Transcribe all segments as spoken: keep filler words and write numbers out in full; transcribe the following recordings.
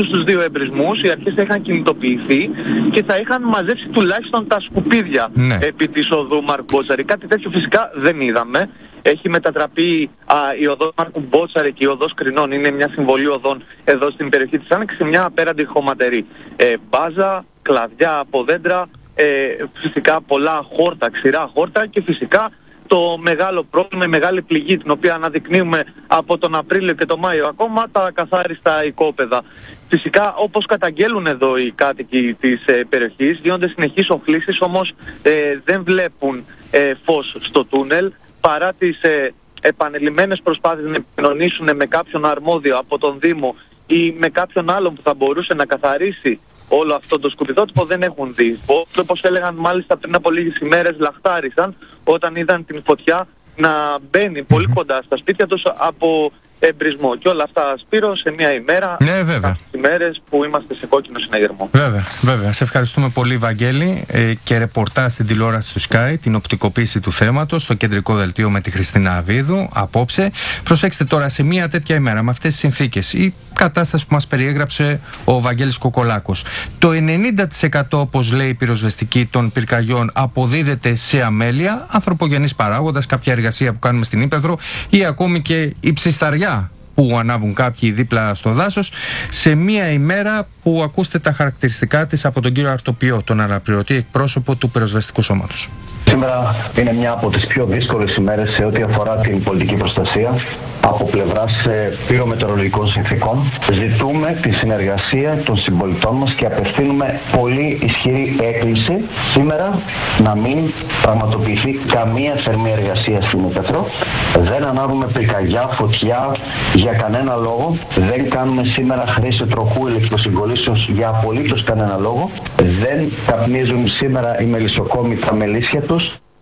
αυτούς τους δύο εμπρισμούς οι αρχές θα είχαν κινητοποιηθεί και θα είχαν μαζέψει τουλάχιστον τα σκουπίδια ναι. επί της οδού Μάρκου Μπότσαρη. Κάτι τέτοιο φυσικά δεν είδαμε. Έχει μετατραπεί α, η οδός Μάρκου Μπότσαρη και η οδός Κρινών, είναι μια συμβολή οδών εδώ στην περιοχή της Άνοιξης, σε μια απέραντη χωματερή. Ε, μπάζα, κλαδιά από δέντρα, ε, φυσικά πολλά χόρτα, ξηρά χόρτα και φυσικά το μεγάλο πρόβλημα, η μεγάλη πληγή την οποία αναδεικνύουμε από τον Απρίλιο και τον Μάιο ακόμα, τα καθάριστα οικόπεδα. Φυσικά, όπως καταγγέλουν εδώ οι κάτοικοι της ε, περιοχής, γίνονται συνεχείς οχλήσεις, όμως ε, δεν βλέπουν ε, φως στο τούνελ, παρά τις ε, επανειλημμένες προσπάθειες να επικοινωνήσουν με κάποιον αρμόδιο από τον Δήμο ή με κάποιον άλλον που θα μπορούσε να καθαρίσει όλο αυτό το σκουπιδότυπο, δεν έχουν δει. Όπως έλεγαν μάλιστα πριν από λίγες ημέρες, λαχτάρισαν όταν είδαν την φωτιά να μπαίνει πολύ κοντά στα σπίτια τους από εμπρισμό. Και όλα αυτά, Σπύρο, σε μια ημέρα, ναι, βέβαια. ημέρες που είμαστε σε κόκκινο συναγερμό. Βέβαια, βέβαια. Σε ευχαριστούμε πολύ, Βαγγέλη, ε, και ρεπορτάζ στην τηλεόραση του Sky, την οπτικοποίηση του θέματος, στο κεντρικό δελτίο με τη Χριστίνα Αβίδου απόψε. Προσέξτε τώρα, σε μια τέτοια ημέρα, με αυτές τις συνθήκες, η κατάσταση που μας περιέγραψε ο Βαγγέλης Κοκολάκος. Το ενενήντα τοις εκατό, όπως λέει η πυροσβεστική των πυρκαγιών, αποδίδεται σε αμέλεια, ανθρωπογενής παράγοντας, κάποια εργασία που κάνουμε στην Ύπαιθρο ή ακόμη και η ψισταριά που ανάβουν κάποιοι δίπλα στο δάσος, σε μία ημέρα που ακούστε τα χαρακτηριστικά της από τον κύριο Αρτοπιό, τον αναπληρωτή εκπρόσωπο του πυροσβεστικού σώματος. Σήμερα είναι μια από τις πιο δύσκολες ημέρες σε ό,τι αφορά την πολιτική προστασία από πλευράς πυρομετεωρολογικών συνθήκων. Ζητούμε τη συνεργασία των συμπολιτών μας και απευθύνουμε πολύ ισχυρή έκκληση σήμερα να μην πραγματοποιηθεί καμία θερμή εργασία στην Ύπαιθρο. Δεν ανάβουμε πυρκαγιά, φωτιά για κανένα λόγο. Δεν κάνουμε σήμερα χρήση τροχού ηλεκτροσυγκολήσεως για απολύτως κανένα λόγο. Δεν καπνίζουν σήμερα οι μελισσοκόμοι τα μελίσια τους.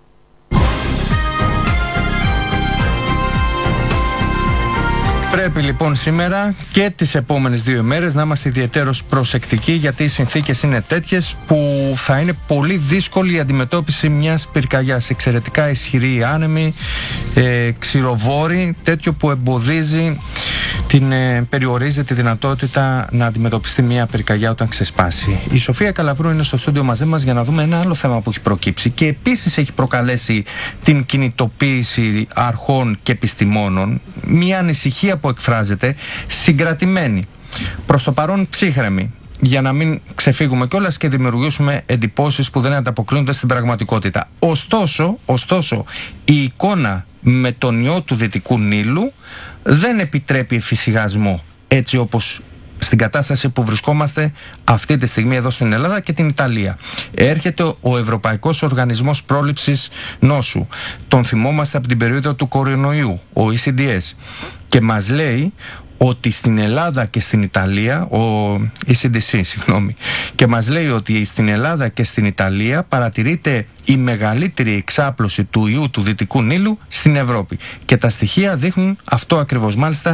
Πρέπει λοιπόν σήμερα και τις επόμενες δύο ημέρες να είμαστε ιδιαιτέρως προσεκτικοί, γιατί οι συνθήκες είναι τέτοιες που θα είναι πολύ δύσκολη η αντιμετώπιση μιας πυρκαγιάς. Εξαιρετικά ισχυρή, άνεμη, ε, ξηροβόρη, τέτοιο που εμποδίζει, την, ε, περιορίζει τη δυνατότητα να αντιμετωπιστεί μια πυρκαγιά όταν ξεσπάσει. Η Σοφία Καλαβρού είναι στο στούντιο μαζί μας για να δούμε ένα άλλο θέμα που έχει προκύψει και επίσης έχει προκαλέσει την κινητοποίηση αρχών και επιστημόνων. Μια ανησυχία που εκφράζεται, συγκρατημένη, προς το παρόν ψύχρεμη, για να μην ξεφύγουμε κιόλας και δημιουργήσουμε εντυπώσεις που δεν ανταποκρίνονται στην πραγματικότητα. Ωστόσο, ωστόσο, η εικόνα με τον ιό του Δυτικού Νείλου δεν επιτρέπει εφησυχασμό, έτσι όπως στην κατάσταση που βρισκόμαστε αυτή τη στιγμή εδώ στην Ελλάδα και την Ιταλία. Έρχεται ο Ευρωπαϊκός Οργανισμός Πρόληψης Νόσου. Τον θυμόμαστε από την περίοδο του κορονοϊού, ο ι σι ντι ες. Και μας λέει ότι στην Ελλάδα και στην Ιταλία, ο ι σι ντι σι, συγγνώμη, και μας λέει ότι στην Ελλάδα και στην Ιταλία παρατηρείται η μεγαλύτερη εξάπλωση του ιού του Δυτικού Νείλου στην Ευρώπη. Και τα στοιχεία δείχνουν αυτό ακριβώς. Μάλιστα,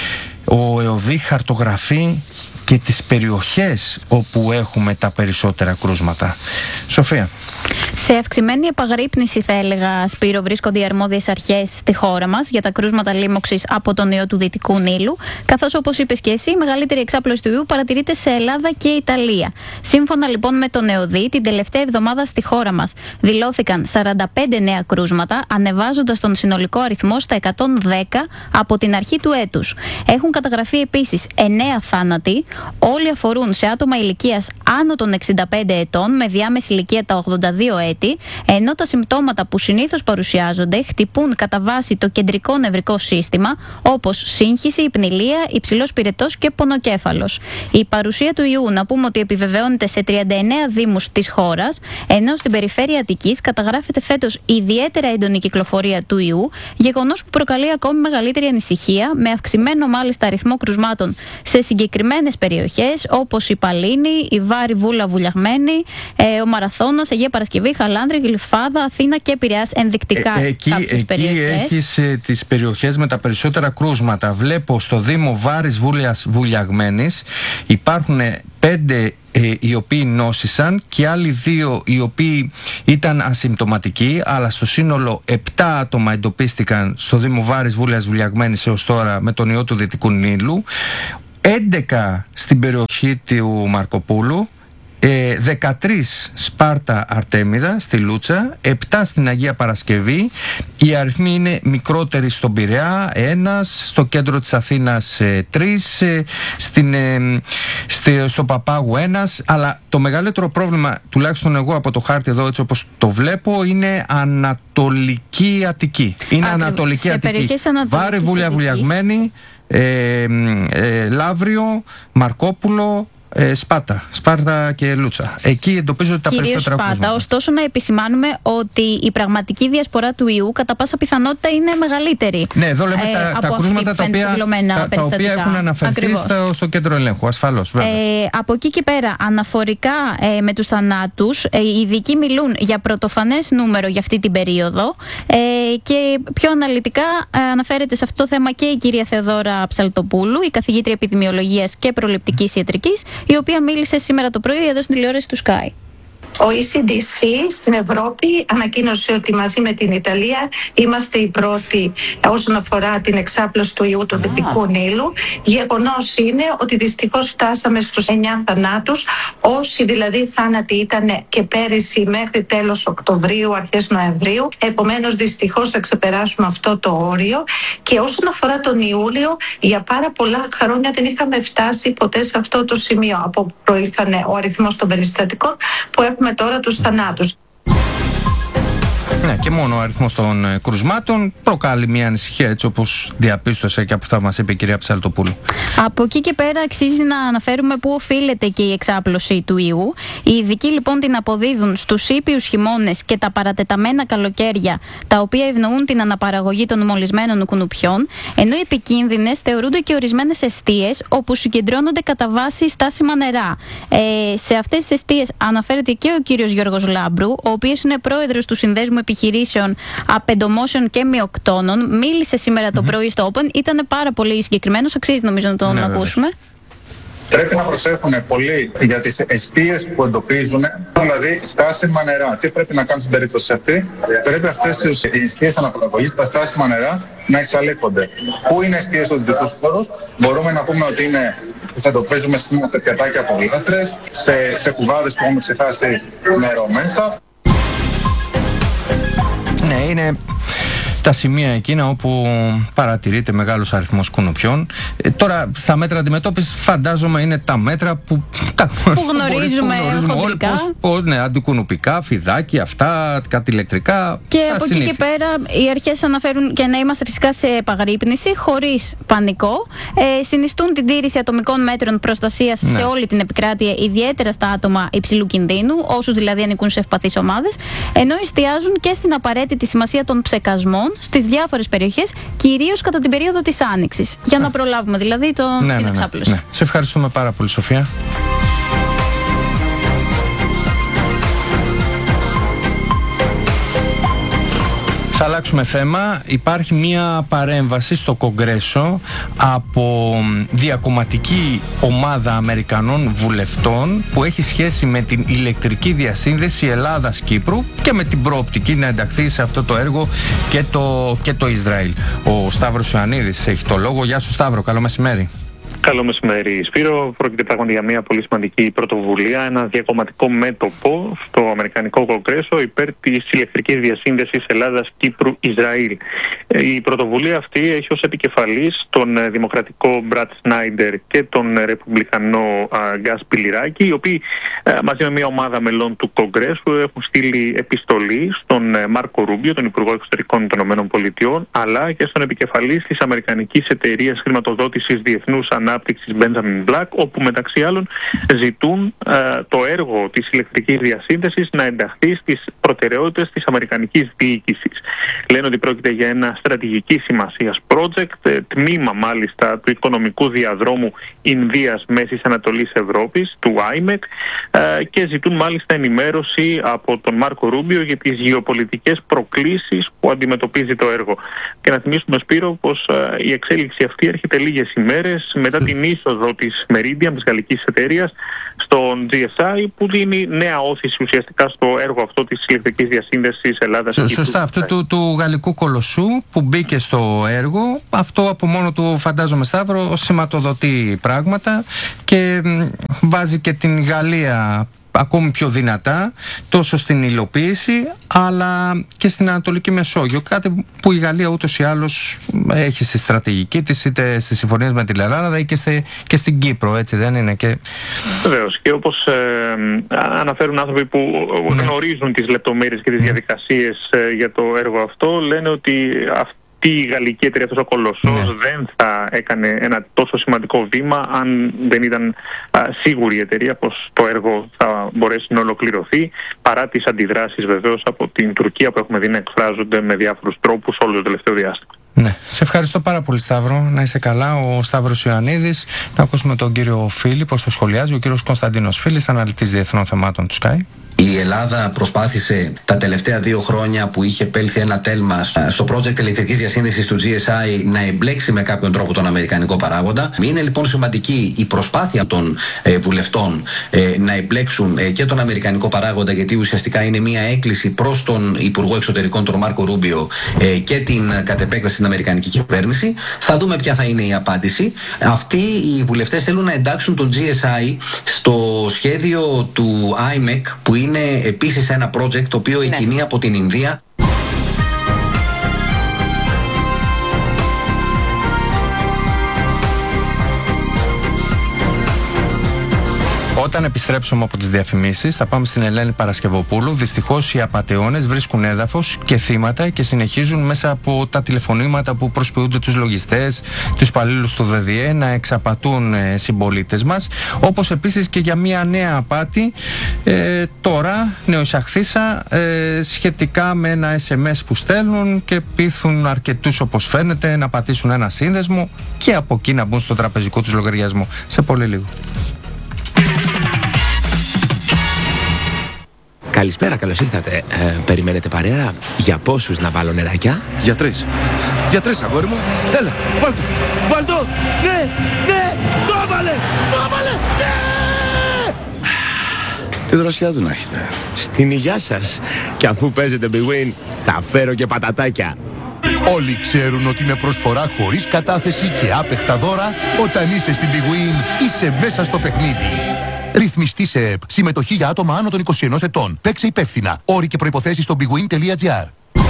ο ΕΟΔΗ χαρτογραφεί και τις περιοχές όπου έχουμε τα περισσότερα κρούσματα. Σοφία. Σε αυξημένη επαγρύπνηση, θα έλεγα, Σπύρο, βρίσκονται οι αρμόδιες αρχές στη χώρα μας για τα κρούσματα λίμωξης από τον ιό του Δυτικού Νείλου, καθώς, όπως είπες και εσύ, η μεγαλύτερη εξάπλωση του ιού παρατηρείται σε Ελλάδα και Ιταλία. Σύμφωνα λοιπόν με τον ΕΟΔΗ, την τελευταία εβδομάδα στη χώρα μας δηλώθηκαν σαράντα πέντε νέα κρούσματα, ανεβάζοντας τον συνολικό αριθμό στα εκατόν δέκα από την αρχή του έτους. Έχουν καταγραφεί επίσης εννέα θάνατοι, όλοι αφορούν σε άτομα ηλικίας άνω των εξήντα πέντε ετών με διάμεση ηλικία τα ογδόντα δύο έτη, ενώ τα συμπτώματα που συνήθως παρουσιάζονται χτυπούν κατά βάση το κεντρικό νευρικό σύστημα, όπως σύγχυση, υπνηλία, υψηλός πυρετός και πονοκέφαλος. Η παρουσία του ιού, να πούμε ότι επιβεβαιώνεται σε τριάντα εννέα δήμους της χώρας, ενώ στην περιφέρεια Αττικής καταγράφεται φέτος ιδιαίτερα έντονη κυκλοφορία του ιού, γεγονός που προκαλεί ακόμη μεγαλύτερη ανησυχία, με αυξημένο μάλιστα αριθμό κρουσμάτων σε συγκεκριμένες περιοχές όπως η Παλίνη, η Βάρη Βούλα Βουλιαγμένη, ε, ο Μαραθώνας, Αγία Παρασκευή, Χαλάνδρη, Γλυφάδα, Αθήνα και Πειραιάς, ενδεικτικά. Ε, εκεί κάποιες εκεί περιοχές. έχεις ε, τις περιοχές με τα περισσότερα κρούσματα. Βλέπω στο Δήμο Βάρης Βούλιας Βουλιαγμένης υπάρχουν πέντε ε, οι οποίοι νόσησαν και άλλοι δύο οι οποίοι ήταν ασυμπτωματικοί, αλλά στο σύνολο επτά άτομα εντοπίστηκαν στο Δήμο Βάρης Βούλιας Βουλιαγμένης έως τώρα με τον ιό του Δυτικού Νείλου. έντεκα στην περιοχή προσοχή του Μαρκοπούλου. δεκατρείς Σπάρτα Αρτέμιδα στη Λούτσα, επτά στην Αγία Παρασκευή. Οι αριθμοί είναι μικρότεροι στον Πειραιά, ένας, στο κέντρο της Αθήνας τρεις, στην, στο Παπάγου ένας, αλλά το μεγαλύτερο πρόβλημα, τουλάχιστον εγώ από το χάρτη εδώ έτσι όπως το βλέπω, είναι Ανατολική Αττική. Είναι Άκρη, Ανατολική Αττική. Βάρη, Βούλια Βουλιαγμένη, ε, ε, Λαύριο, Μαρκόπουλο, Ε, Σπάτα, Σπάρτα και Λούτσα. Εκεί εντοπίζονται τα κυρίως περισσότερα Σπάτα. κρούσματα. Ωστόσο, να επισημάνουμε ότι η πραγματική διασπορά του ιού κατά πάσα πιθανότητα είναι μεγαλύτερη. Ναι, εδώ λέμε ε, τα, τα κρούσματα τα οποία, τα, τα οποία έχουν αναφερθεί στο, στο κέντρο ελέγχου. Ασφαλώς, βέβαια. Ε, από εκεί και πέρα, αναφορικά ε, με τους θανάτους, ε, οι ειδικοί μιλούν για πρωτοφανές νούμερο για αυτή την περίοδο ε, και πιο αναλυτικά ε, αναφέρεται σε αυτό το θέμα και η κυρία Θεοδόρα Ψαλτοπούλου, η καθηγήτρια επιδημιολογίας και προληπτικής ιατρικής, η οποία μίλησε σήμερα το πρωί εδώ στην τηλεόραση του Sky. Ο ι σι ντι σι στην Ευρώπη ανακοίνωσε ότι μαζί με την Ιταλία είμαστε οι πρώτοι όσον αφορά την εξάπλωση του ιού του Δυτικού Νείλου. Γεγονός είναι ότι δυστυχώς φτάσαμε στους εννιά θανάτους, όσοι δηλαδή θάνατοι ήταν και πέρυσι μέχρι τέλος Οκτωβρίου, αρχές Νοεμβρίου. Επομένως δυστυχώς θα ξεπεράσουμε αυτό το όριο. Και όσον αφορά τον Ιούλιο, για πάρα πολλά χρόνια δεν είχαμε φτάσει ποτέ σε αυτό το σημείο από που προήλθαν ο αριθμός των περιστατικών που έχουμε τώρα τους θανάτους. Ναι, και μόνο ο αριθμός των ε, κρουσμάτων προκάλει μια ανησυχία, έτσι όπως διαπίστωσε και από αυτά που μας είπε η κυρία Ψαλτοπούλου. Από εκεί και πέρα αξίζει να αναφέρουμε πού οφείλεται και η εξάπλωση του ιού. Οι ειδικοί λοιπόν την αποδίδουν στους ήπιους χειμώνες και τα παρατεταμένα καλοκαίρια, τα οποία ευνοούν την αναπαραγωγή των μολυσμένων κουνουπιών, ενώ οι επικίνδυνες θεωρούνται και ορισμένες εστίες όπου συγκεντρώνονται κατά βάση στάσιμα νερά. Ε, σε αυτές τις εστίες αναφέρεται και ο κύριος Γιώργος Λάμπρου, ο οποίος είναι πρόεδρος του Συνδέσμου Επιχειρήσεων Απεντομόσεων και Μειοκτώνων. Μίλησε σήμερα το mm-hmm. πρωί στο Open. Ήταν πάρα πολύ συγκεκριμένος. Αξίζει νομίζω να τον ναι, ακούσουμε. Πρέπει να προσέχουν πολύ για τις εστίες που εντοπίζουν, δηλαδή στάσιμα νερά. Τι πρέπει να κάνουν στην περίπτωση αυτή? Πρέπει αυτές οι εστίες αναπαραγωγής, τα στάσιμα νερά, να εξαλείφονται. Πού είναι εστίες του δυτικού χώρου? Μπορούμε να πούμε ότι είναι, τις εντοπίζουμε σε πιατάκια από λάστρες, σε, σε κουβάδες που έχουμε ξεχάσει νερό μέσα. Ναι, είναι τα σημεία εκείνα όπου παρατηρείται μεγάλος αριθμός κουνουπιών. Ε, τώρα, στα μέτρα αντιμετώπισης, φαντάζομαι είναι τα μέτρα που, τα, που γνωρίζουμε, που γνωρίζουμε όλοι, πώς, πώς, ναι, αντικουνουπικά, φιδάκια, αυτά, κάτι ηλεκτρικά. Και από εκεί και πέρα, οι αρχές αναφέρουν και να είμαστε φυσικά σε επαγρύπνηση, χωρίς πανικό. Ε, συνιστούν την τήρηση ατομικών μέτρων προστασίας ναι. σε όλη την επικράτεια, ιδιαίτερα στα άτομα υψηλού κινδύνου, όσους δηλαδή ανήκουν σε ευπαθείς ομάδες, ενώ εστιάζουν και στην απαραίτητη σημασία των ψεκασμών στις διάφορες περιοχές, κυρίως κατά την περίοδο της Άνοιξης. Για να προλάβουμε δηλαδή τον ναι, ναι, ναι, ναι. Σε ευχαριστούμε πάρα πολύ, Σοφία. Θα αλλάξουμε θέμα. Υπάρχει μια παρέμβαση στο Κογκρέσο από διακομματική ομάδα Αμερικανών βουλευτών που έχει σχέση με την ηλεκτρική διασύνδεση Ελλάδας-Κύπρου και με την προοπτική να ενταχθεί σε αυτό το έργο και το, και το Ισραήλ. Ο Σταύρος Ιωαννίδης έχει το λόγο. Γεια σου Σταύρο, καλό μεσημέρι. Καλό μεσημέρι, Σπύρο. Πρόκειται πράγματι για μια πολύ σημαντική πρωτοβουλία, ένα διακομματικό μέτωπο στο Αμερικανικό Κογκρέσο υπέρ της ηλεκτρικής διασύνδεσης Ελλάδας-Κύπρου-Ισραήλ. Η πρωτοβουλία αυτή έχει ως επικεφαλής τον δημοκρατικό Μπρατ Σνάιντερ και τον ρεπουμπλικανό Γκάς Πιλιράκη, οι οποίοι μαζί με μια ομάδα μελών του Κογκρέσου έχουν στείλει επιστολή στον Μάρκο Ρούμπιο, τον Υπουργό Εξωτερικών των ΗΠΑ, αλλά και στον επικεφαλής της Αμερικανικής Εταιρείας Χρηματοδότησης Διεθνούς Ανάπτυξης Benjamin Black, όπου μεταξύ άλλων ζητούν ε, το έργο της ηλεκτρικής διασύνδεσης να ενταχθεί στις προτεραιότητες της αμερικανικής διοίκησης. Λένε ότι πρόκειται για ένα στρατηγική σημασίας project, ε, τμήμα μάλιστα του οικονομικού διαδρόμου Ινδίας Μέσης Ανατολής Ευρώπης, του άι εμ ι σι, ε, και ζητούν μάλιστα ενημέρωση από τον Μάρκο Ρούμπιο για τις γεωπολιτικές προκλήσεις που αντιμετωπίζει το έργο. Και να θυμίσουμε, Σπύρο, πως ε, η εξέλιξη αυτή έρχεται λίγες ημέρες μετά την είσοδο της Meridian, της γαλλικής εταιρείας, στον τζι ες άι, που δίνει νέα όθηση ουσιαστικά στο έργο αυτό της ηλεκτρικής διασύνδεσης Ελλάδας. Σωστά, αυτό του, του γαλλικού κολοσσού που μπήκε στο έργο, αυτό από μόνο του, φαντάζομαι Σταύρο, σηματοδοτεί πράγματα και βάζει και την Γαλλία ακόμη πιο δυνατά, τόσο στην υλοποίηση αλλά και στην Ανατολική Μεσόγειο, κάτι που η Γαλλία ούτως ή άλλως έχει στη στρατηγική της, είτε στις συμφωνίες με την Ελλάδα ή και, στη, και στην Κύπρο, έτσι δεν είναι? Και... Βεβαίως, και όπως ε, αναφέρουν άνθρωποι που ναι. γνωρίζουν τις λεπτομέρειες και τις διαδικασίες ε, για το έργο αυτό, λένε ότι αυτό η γαλλική εταιρεία, αυτός ο κολοσσός, ναι. δεν θα έκανε ένα τόσο σημαντικό βήμα αν δεν ήταν α, σίγουρη η εταιρεία πως το έργο θα μπορέσει να ολοκληρωθεί, παρά τις αντιδράσεις βεβαίως από την Τουρκία που έχουμε δει να εκφράζονται με διάφορους τρόπους όλο το τελευταίο διάστημα. Ναι. Σε ευχαριστώ πάρα πολύ, Σταύρο. Να είσαι καλά. Ο Σταύρος Ιωαννίδης. Να ακούσουμε τον κύριο Φίλη πώς το σχολιάζει. Ο κύριος Κωνσταντίνος Φίλης, αναλυτής διεθνών θεμάτων του Sky. Η Ελλάδα προσπάθησε τα τελευταία δύο χρόνια που είχε επέλθει ένα τέλμα στο project ηλεκτρικής διασύνδεσης του τζι ες άι να εμπλέξει με κάποιον τρόπο τον αμερικανικό παράγοντα. Είναι λοιπόν σημαντική η προσπάθεια των ε, βουλευτών ε, να εμπλέξουν ε, και τον αμερικανικό παράγοντα, γιατί ουσιαστικά είναι μια έκκληση προς τον Υπουργό Εξωτερικών, τον Μάρκο Ρούμπιο, ε, και την κατ' επέκταση την αμερικανική κυβέρνηση. Θα δούμε ποια θα είναι η απάντηση. Αυτοί οι βουλευτές θέλουν να εντάξουν τον τζι ες άι στο σχέδιο του άι μεκ, που είναι Είναι επίσης ένα project το οποίο εκκινεί ναι. από την Ινδία. Όταν επιστρέψουμε από τις διαφημίσεις θα πάμε στην Ελένη Παρασκευοπούλου. Δυστυχώς οι απατεώνες βρίσκουν έδαφος και θύματα και συνεχίζουν μέσα από τα τηλεφωνήματα που προσποιούνται τους λογιστές, τους υπαλλήλους του ΔΔΕ να εξαπατούν ε, συμπολίτες μας. Όπως επίσης και για μια νέα απάτη ε, τώρα νεοεισαχθήσα ε, σχετικά με ένα ες εμ ες που στέλνουν και πείθουν αρκετούς, όπως φαίνεται, να πατήσουν ένα σύνδεσμο και από εκεί να μπουν στο τραπεζικό τους λογαριασμό. Σε πολύ λίγο. Καλησπέρα, καλώς ήρθατε. Ε, περιμένετε παρέα? Για πόσους να βάλω νεράκια? Για τρεις. Για τρεις, αγόρι μου. Έλα, βάλ' το. Βάλ' το. Ναι, ναι, το έβαλε, το έβαλε, ναι! Τι δροσιά του να έχετε. Στην υγειά σας. Και αφού παίζετε Big Win, θα φέρω και πατατάκια. Όλοι ξέρουν ότι με προσφορά χωρίς κατάθεση και άπεχτα δώρα, όταν είσαι στην Big Win, είσαι μέσα στο παιχνίδι. Ρυθμιστή σε ΕΠ. Συμμετοχή για άτομα άνω των είκοσι ενός ετών. Παίξε υπεύθυνα. Όροι και προϋποθέσεις στο bigwin τελεία gr.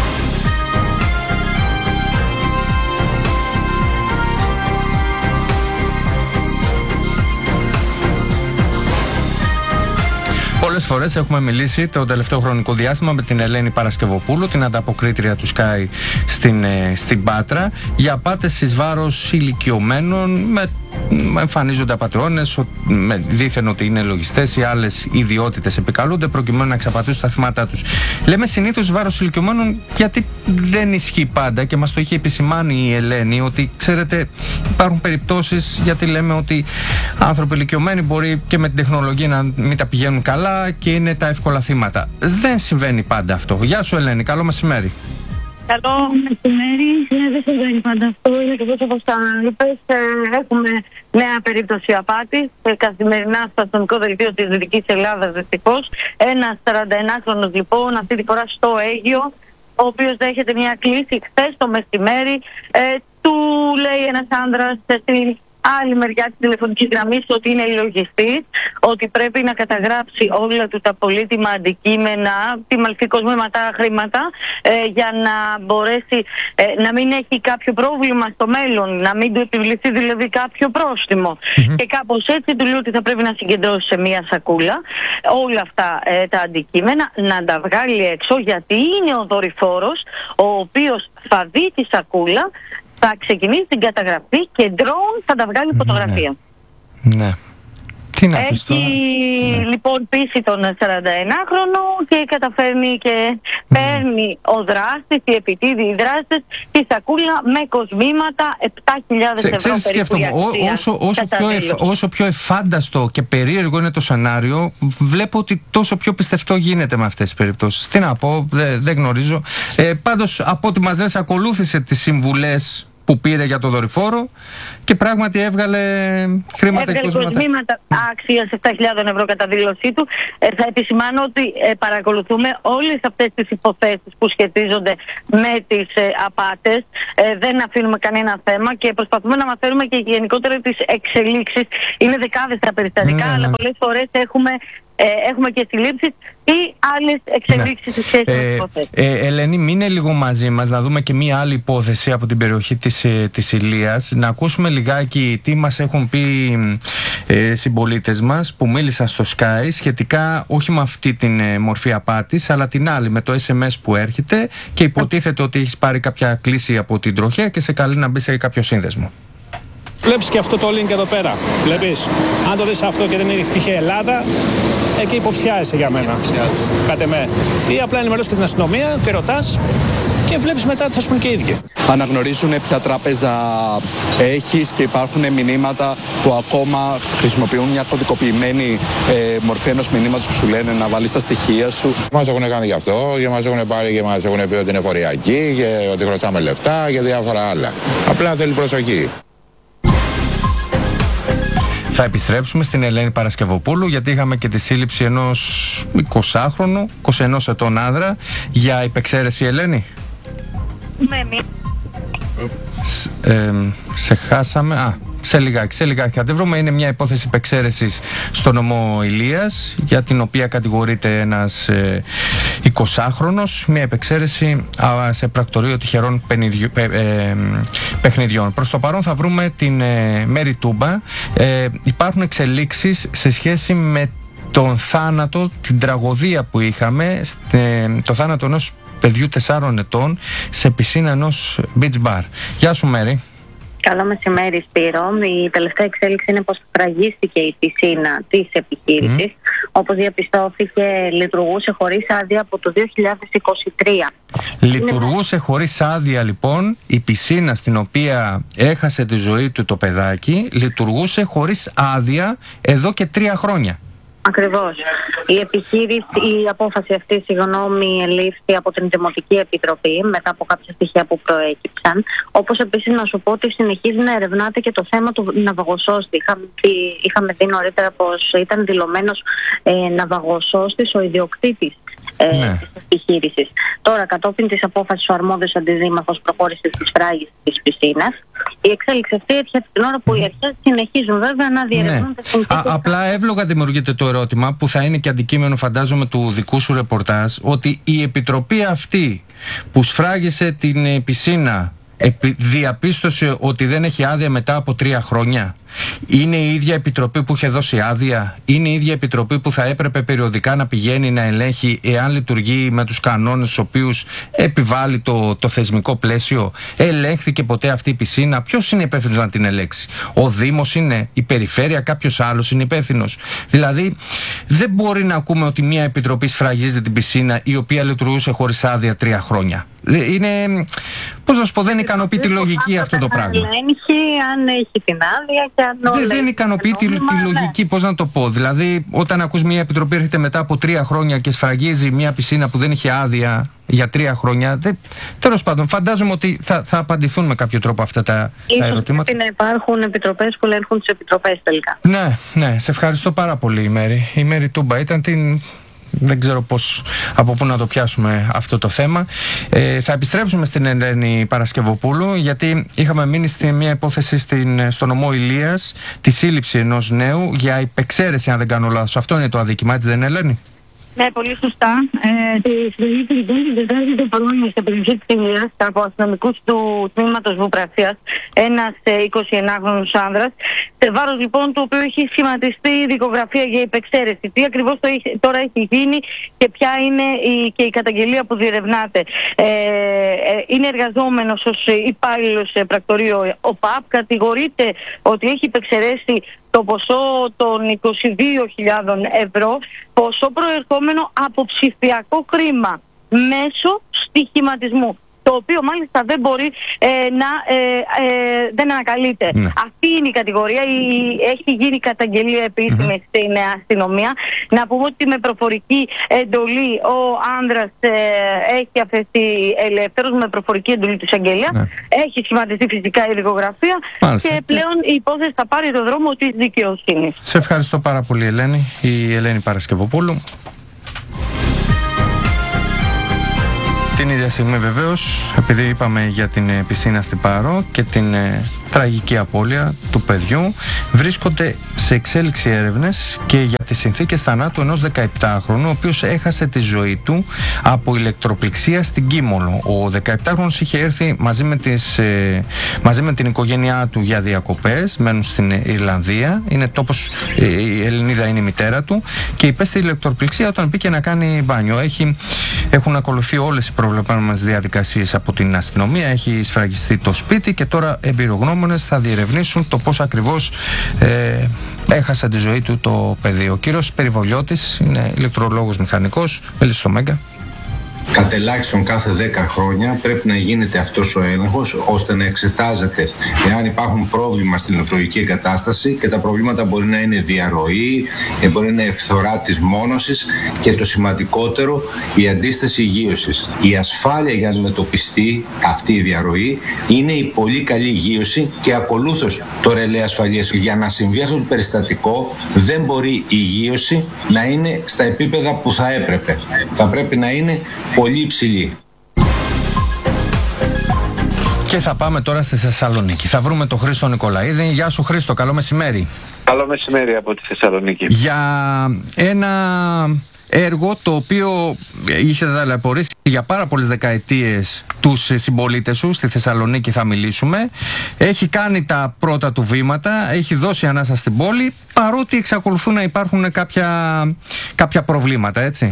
Πολλές φορές έχουμε μιλήσει το τελευταίο χρονικό διάστημα με την Ελένη Παρασκευοπούλου, την ανταποκρίτρια του Sky στην, ε, στην Πάτρα, για απάτες εις βάρος ηλικιωμένων. Με, εμφανίζονται απατεώνες, με, δήθεν ότι είναι λογιστές ή άλλες ιδιότητες επικαλούνται προκειμένου να εξαπατήσουν τα θύματα τους. Λέμε συνήθως βάρος ηλικιωμένων γιατί δεν ισχύει πάντα και μας το είχε επισημάνει η Ελένη, ότι ξέρετε υπάρχουν περιπτώσεις, γιατί λέμε ότι άνθρωποι ηλικιωμένοι μπορεί και με την τεχνολογία να μην τα πηγαίνουν καλά και είναι τα εύκολα θύματα. Δεν συμβαίνει πάντα αυτό. Γεια σου Ελένη, καλό μεσημέρι. Καλό μεσημέρι. Ναι, δεν συμβαίνει πάντα αυτό. Είναι και όπως όπως τα είπες, έχουμε νέα περίπτωση απάτης. Καθημερινά στο αστυνομικό δελτίο της Δυτικής Ελλάδας, δυστυχώς. Ένας σαρανταενάχρονος λοιπόν, αυτή τη φορά στο Αίγυο, ο οποίος δέχεται μια κλήση χθες το μεσημέρι. Ε, του λέει ένας άνδρας στην άλλη μεριά της τηλεφωνικής γραμμής ότι είναι λογιστής, ότι πρέπει να καταγράψει όλα του τα πολύτιμα αντικείμενα, τιμαλφή κοσμήματα, χρήματα, ε, για να μπορέσει ε, να μην έχει κάποιο πρόβλημα στο μέλλον, να μην του επιβληθεί δηλαδή κάποιο πρόστιμο. Mm-hmm. Και κάπως έτσι του λέει ότι θα πρέπει να συγκεντρώσει σε μία σακούλα όλα αυτά ε, τα αντικείμενα, να τα βγάλει έξω, γιατί είναι ο δορυφόρος ο οποίος θα δει τη σακούλα, θα ξεκινήσει την καταγραφή και ντρόουν θα τα βγάλει φωτογραφία. Ναι. Τι να Έχει ναι. λοιπόν πείσει τον σαρανταενάχρονο και καταφέρνει και mm. παίρνει ο δράστης, οι επιτίδιοι δράστες, τη σακούλα με κοσμήματα επτά χιλιάδες ευρώ περίπου η αξία. Όσο, όσο, πιο εφ, όσο πιο εφάνταστο και περίεργο είναι το σενάριο, βλέπω ότι τόσο πιο πιστευτό γίνεται με αυτές τις περιπτώσεις. Τι να πω, δεν δε γνωρίζω. Ε, πάντως από ό,τι μας λες ακολούθησε τις συμβουλές που πήρε για το δορυφόρο και πράγματι έβγαλε χρήματα έβγαλε κοσμήματα άξιας επτά χιλιάδες ευρώ κατά δήλωσή του. Ε, θα επισημάνω ότι ε, παρακολουθούμε όλες αυτές τις υποθέσεις που σχετίζονται με τις ε, απάτες. Ε, δεν αφήνουμε κανένα θέμα και προσπαθούμε να μαθαίνουμε και γενικότερα τις εξελίξεις. Είναι δεκάδες τα περιστατικά, ναι, αλλά πολλές φορές έχουμε Ε, έχουμε και συλλήψεις ή άλλες εξελίξεις σε σχέση με τις υποθέσεις. Ε, Ελένη, μείνε λίγο μαζί μας να δούμε και μία άλλη υπόθεση από την περιοχή της, της Ηλίας. Να ακούσουμε λιγάκι τι μας έχουν πει ε, συμπολίτες μας που μίλησαν στο Sky σχετικά όχι με αυτή την ε, μορφή απάτης, αλλά την άλλη, με το ες εμ ες που έρχεται και υποτίθεται ότι έχεις πάρει κάποια κλίση από την τροχέα και σε καλεί να μπει σε κάποιο σύνδεσμο. Βλέπεις και αυτό το link εδώ πέρα. Βλέπεις. Αν το δεις αυτό και δεν είναι τυχαία Ελλάδα, εκεί υποψιάζεσαι για μένα. Κάτε με. Ή απλά ενημερώσεις και την αστυνομία, τη ρωτάς και βλέπεις μετά τι θα σου πούν και οι ίδιοι. Αναγνωρίζουν ποια τράπεζα έχεις και υπάρχουν μηνύματα που ακόμα χρησιμοποιούν μια κωδικοποιημένη ε, μορφή ενός μηνύματος που σου λένε να βάλεις τα στοιχεία σου. Μας έχουν κάνει γι' αυτό και μας έχουν πάρει και μας έχουν πει ότι είναι φοριακοί και ότι χρωστάμε λεφτά και διάφορα άλλα. Απλά θέλει προσοχή. Θα επιστρέψουμε στην Ελένη Παρασκευοπούλου γιατί είχαμε και τη σύλληψη ενός εικοσάχρονου, είκοσι ενός ετών άνδρα για υπεξαίρεση. Ελένη. Ναι, ναι. Ε, σε χάσαμε. Α, σε λιγάκι, σε λιγάκι θα τη βρούμε. Είναι μια υπόθεση υπεξαίρεσης στο νομό Ηλίας για την οποία κατηγορείται ένας ε, εικοσάχρονος. Μια υπεξαίρεση α, σε πρακτορείο τυχερών πενιδιου, ε, ε, παιχνιδιών. Προς το παρόν θα βρούμε την ε, Μέρη Τούμπα. Ε, υπάρχουν εξελίξεις σε σχέση με τον θάνατο, την τραγωδία που είχαμε, στε, το θάνατο ενός παιδιού τεσσάρων ετών σε πισίνα ενός beach bar. Γεια σου Μέρη. Καλό μεσημέρι Σπύρο. Η τελευταία εξέλιξη είναι πως φραγίστηκε η πισίνα της επιχείρησης. Mm. Όπως διαπιστώθηκε, λειτουργούσε χωρίς άδεια από το δύο χιλιάδες είκοσι τρία. Λειτουργούσε είναι... χωρίς άδεια λοιπόν η πισίνα στην οποία έχασε τη ζωή του το παιδάκι, λειτουργούσε χωρίς άδεια εδώ και τρία χρόνια. Ακριβώς. Η επιχείρηση, η απόφαση αυτή, συγγνώμη, ελήφθη από την Δημοτική Επιτροπή μετά από κάποια στοιχεία που προέκυψαν. Όπως επίσης να σου πω ότι συνεχίζει να ερευνάται και το θέμα του ναυαγοσώστη. Είχαμε, είχαμε δει νωρίτερα πως ήταν δηλωμένος ε, ναυαγοσώστης ο ιδιοκτήτης ε, ναι. της επιχείρησης. Τώρα, κατόπιν της απόφασης, ο αρμόδιος αντιδήμαρχος προχώρησε στις φράγες της πισίνας. Η εξέλιξη αυτή έρχεται την ώρα που οι αρχές συνεχίζουν βέβαια να διερευνούν τα συνθήκες. Απλά εύλογα δημιουργείται το ερώτημα που θα είναι και αντικείμενο φαντάζομαι του δικού σου ρεπορτάζ, ότι η επιτροπή αυτή που σφράγισε την πισίνα διαπίστωσε ότι δεν έχει άδεια μετά από τρία χρόνια. Είναι η ίδια επιτροπή που είχε δώσει άδεια. Είναι η ίδια επιτροπή που θα έπρεπε περιοδικά να πηγαίνει να ελέγχει εάν λειτουργεί με τους κανόνες τους οποίους επιβάλλει το, το θεσμικό πλαίσιο. Ελέγχθηκε ποτέ αυτή η πισίνα? Ποιος είναι υπεύθυνος να την ελέγξει? Ο Δήμος είναι? Η Περιφέρεια? Κάποιος άλλος είναι υπεύθυνος? Δηλαδή δεν μπορεί να ακούμε ότι μια επιτροπή σφραγίζει την πισίνα η οποία λειτουργούσε χωρίς άδεια τρία χρόνια. Είναι, πώς να σου πω, δεν ικανοποιεί τη λογική αυτό το πράγμα. Ελέγχει αν έχει την άδεια και αν όλα. Δεν ικανοποιεί τη, τη λογική, πώς να το πω. Δηλαδή, όταν ακούς μια επιτροπή έρχεται μετά από τρία χρόνια και σφραγίζει μια πισίνα που δεν είχε άδεια για τρία χρόνια. Τέλος πάντων, φαντάζομαι ότι θα, θα απαντηθούν με κάποιο τρόπο αυτά τα, τα ερωτήματα. Πρέπει να υπάρχουν επιτροπές που ελέγχουν τις επιτροπές τελικά. Ναι, ναι, σε ευχαριστώ πάρα πολύ η Μέρη. Η Μέρη Τούμπα ήταν την. Δεν ξέρω πώς, από πού να το πιάσουμε αυτό το θέμα. Ε, θα επιστρέψουμε στην Ελένη Παρασκευοπούλου, γιατί είχαμε μείνει στη μια υπόθεση στην, στο νομό Ηλίας, τη σύλληψη ενός νέου για υπεξαίρεση, αν δεν κάνω λάθος. Αυτό είναι το αδίκημα, έτσι δεν είναι, Ελένη? Ναι, πολύ σωστά. Ε, τη συλλογή λοιπόν την Τετάρτη του Απολώνια στην περιοχή της Ηλίας από αστυνομικούς του τμήματος Βουπρασίας, ένας εικοσιενάχρονος άνδρας, σε βάρος λοιπόν του οποίου έχει σχηματιστεί η δικογραφία για υπεξαίρεση. Τι ακριβώς το έχει, τώρα έχει γίνει και ποια είναι η, και η καταγγελία που διερευνάται. Ε, ε, είναι εργαζόμενος ως υπάλληλος σε πρακτορείο ΟΠΑΠ, κατηγορείται ότι έχει υπεξαιρέσει το ποσό των είκοσι δύο χιλιάδες ευρώ, ποσό προερχόμενο από ψηφιακό χρήμα μέσω στοιχηματισμού. το οποίο μάλιστα δεν μπορεί ε, να ε, ε, δεν ανακαλείται. Ναι. Αυτή είναι η κατηγορία. Η, έχει γίνει καταγγελία επίσημη mm-hmm. στην ε, αστυνομία. Να πούμε ότι με προφορική εντολή ο άνδρας ε, έχει αφαιθεί ελεύθερος, με προφορική εντολή του εισαγγελέα. Ναι. Έχει σχηματιστεί φυσικά η δικογραφία και πλέον η υπόθεση θα πάρει το δρόμο της δικαιοσύνης. Σε ευχαριστώ πάρα πολύ, Ελένη. Η Ελένη Παρασκευοπούλου. Την ίδια στιγμή βεβαίως, επειδή είπαμε για την πισίνα στην Πάρο και την ε, τραγική απώλεια του παιδιού, βρίσκονται σε εξέλιξη έρευνες και για τις συνθήκες θανάτου ενός δεκαεπτάχρονου, ο οποίος έχασε τη ζωή του από ηλεκτροπληξία στην Κίμολο. Ο δεκαεπτάχρονος είχε έρθει μαζί με, τις, ε, μαζί με την οικογένειά του για διακοπές, μένουν στην Ιρλανδία, είναι τόπος, ε, η Ελληνίδα είναι η μητέρα του, και υπέστη ηλεκτροπληξία όταν πήγε να κάνει μπάνιο. Έχει, έχουν ακολουθεί όλες οι προβλεπόμενες διαδικασίες από την αστυνομία, έχει σφραγιστεί το σπίτι και τώρα εμπειρογνώμονες θα διερευνήσουν το πώς ακριβώς ε, έχασε τη ζωή του το παιδί. Ο κύριος Περιβολιώτης είναι ηλεκτρολόγος μηχανικός, μέλης στο Μέγκα. Κατ' ελάχιστον κάθε δέκα χρόνια πρέπει να γίνεται αυτός ο έλεγχος, ώστε να εξετάζεται εάν υπάρχουν πρόβλημα στην ηλεκτρολογική εγκατάσταση, και τα προβλήματα μπορεί να είναι διαρροή, μπορεί να είναι ευθορά της μόνωσης και το σημαντικότερο, η αντίσταση γείωσης. Η ασφάλεια για να αντιμετωπιστεί αυτή η διαρροή είναι η πολύ καλή γείωση και ακολούθως το ρελέ ασφαλείας. Για να συμβεί αυτό το περιστατικό δεν μπορεί η γείωση να είναι στα επίπεδα που θα έπρεπε. Θα πρέπει να είναι πολύ υψηλή. Και θα πάμε τώρα στη Θεσσαλονίκη. Θα βρούμε τον Χρήστο Νικολαίδη. Γεια σου Χρήστο, καλό μεσημέρι. Καλό μεσημέρι από τη Θεσσαλονίκη. Για ένα έργο το οποίο είχε ταλαιπωρήσει για πάρα πολλές δεκαετίες τους συμπολίτες σου στη Θεσσαλονίκη, θα μιλήσουμε. Έχει κάνει τα πρώτα του βήματα, έχει δώσει ανάσα στην πόλη, παρότι εξακολουθούν να υπάρχουν κάποια, κάποια προβλήματα, έτσι.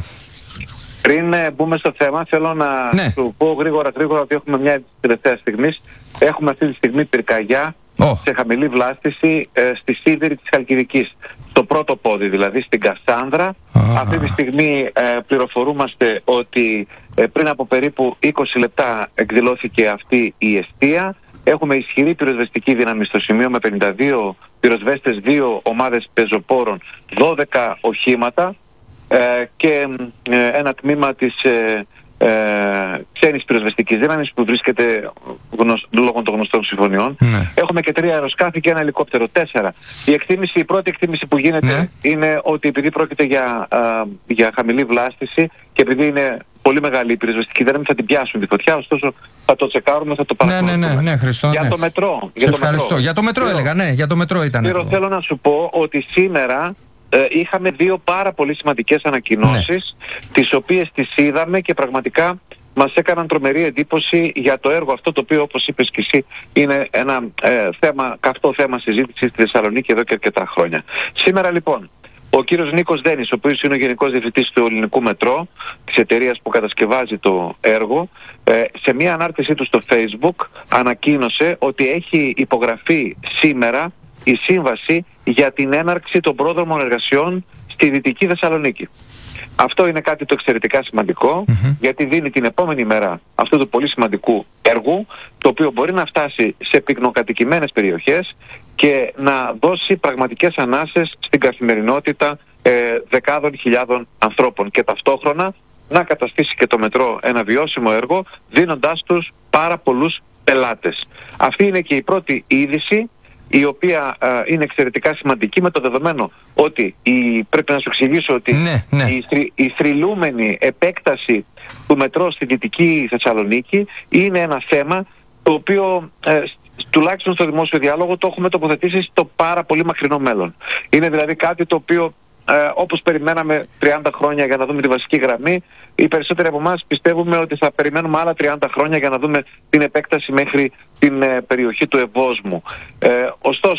Πριν ε, μπούμε στο θέμα, θέλω να ναι. σου πω γρήγορα γρήγορα ότι έχουμε μια τελευταία στιγμή. Έχουμε αυτή τη στιγμή πυρκαγιά oh. σε χαμηλή βλάστηση ε, στη σίδηρη της Χαλκιδικής. Στο πρώτο πόδι, δηλαδή στην Κασάνδρα. Oh. Αυτή τη στιγμή ε, πληροφορούμαστε ότι ε, πριν από περίπου είκοσι λεπτά εκδηλώθηκε αυτή η εστία. Έχουμε ισχυρή πυροσβεστική δύναμη στο σημείο με πενήντα δύο πυροσβέστες, δύο ομάδες πεζοπόρων, δώδεκα οχήματα. Ε, και ε, ένα τμήμα της ε, ε, ξένης πυροσβεστικής δύναμης που βρίσκεται γνωσ... λόγω των γνωστών συμφωνιών. Ναι. Έχουμε και τρία αεροσκάφη και ένα ελικόπτερο, τέσσερα. Η, εκτίμηση, η πρώτη εκτίμηση που γίνεται ναι. είναι ότι επειδή πρόκειται για, α, για χαμηλή βλάστηση και επειδή είναι πολύ μεγάλη η πυροσβεστική δύναμη θα την πιάσουν τη φωτιά, ωστόσο θα το τσεκάρουμε, θα το παρακολουθούμε. Ναι, ναι, ναι, ναι, Χριστό, για ναι. το μετρό. Για το μετρό. Για το μετρό έλεγα, ναι, για το μετρό ήταν. Θέλω, θέλω να σου πω ότι σήμερα Ε, είχαμε δύο πάρα πολύ σημαντικές ανακοινώσεις, ναι. τις οποίες τις είδαμε και πραγματικά μας έκαναν τρομερή εντύπωση για το έργο αυτό, το οποίο, όπως είπες και εσύ, είναι ένα ε, θέμα, καυτό θέμα συζήτησης στη Θεσσαλονίκη εδώ και αρκετά χρόνια. Σήμερα λοιπόν ο κύριος Νίκος Δένης, ο οποίος είναι ο Γενικός Διευθυντής του Ελληνικού Μετρό, της εταιρείας που κατασκευάζει το έργο, ε, σε μια ανάρτησή του στο Facebook ανακοίνωσε ότι έχει υπογραφεί σήμερα η σύμβαση για την έναρξη των πρόδρομων εργασιών στη Δυτική Θεσσαλονίκη. Αυτό είναι κάτι το εξαιρετικά σημαντικό, mm-hmm. γιατί δίνει την επόμενη μέρα αυτού του πολύ σημαντικού έργου, το οποίο μπορεί να φτάσει σε πυκνοκατοικημένες περιοχές και να δώσει πραγματικές ανάσες στην καθημερινότητα ε, δεκάδων χιλιάδων ανθρώπων και ταυτόχρονα να καταστήσει και το μετρό ένα βιώσιμο έργο, δίνοντάς τους πάρα πολλούς πελάτες. Αυτή είναι και η πρώτη είδηση, η οποία α, είναι εξαιρετικά σημαντική, με το δεδομένο ότι η, πρέπει να σου εξηγήσω ότι ναι, ναι. Η, θρη, η θρυλούμενη επέκταση του μετρό στη Δυτική Θεσσαλονίκη είναι ένα θέμα το οποίο ε, τουλάχιστον στο δημόσιο διάλογο το έχουμε τοποθετήσει στο πάρα πολύ μακρινό μέλλον. Είναι δηλαδή κάτι το οποίο ε, όπως περιμέναμε τριάντα χρόνια για να δούμε τη βασική γραμμή, οι περισσότεροι από εμάς πιστεύουμε ότι θα περιμένουμε άλλα τριάντα χρόνια για να δούμε την επέκταση μέχρι την ε, περιοχή του Ευόσμου. Ε, ωστόσο,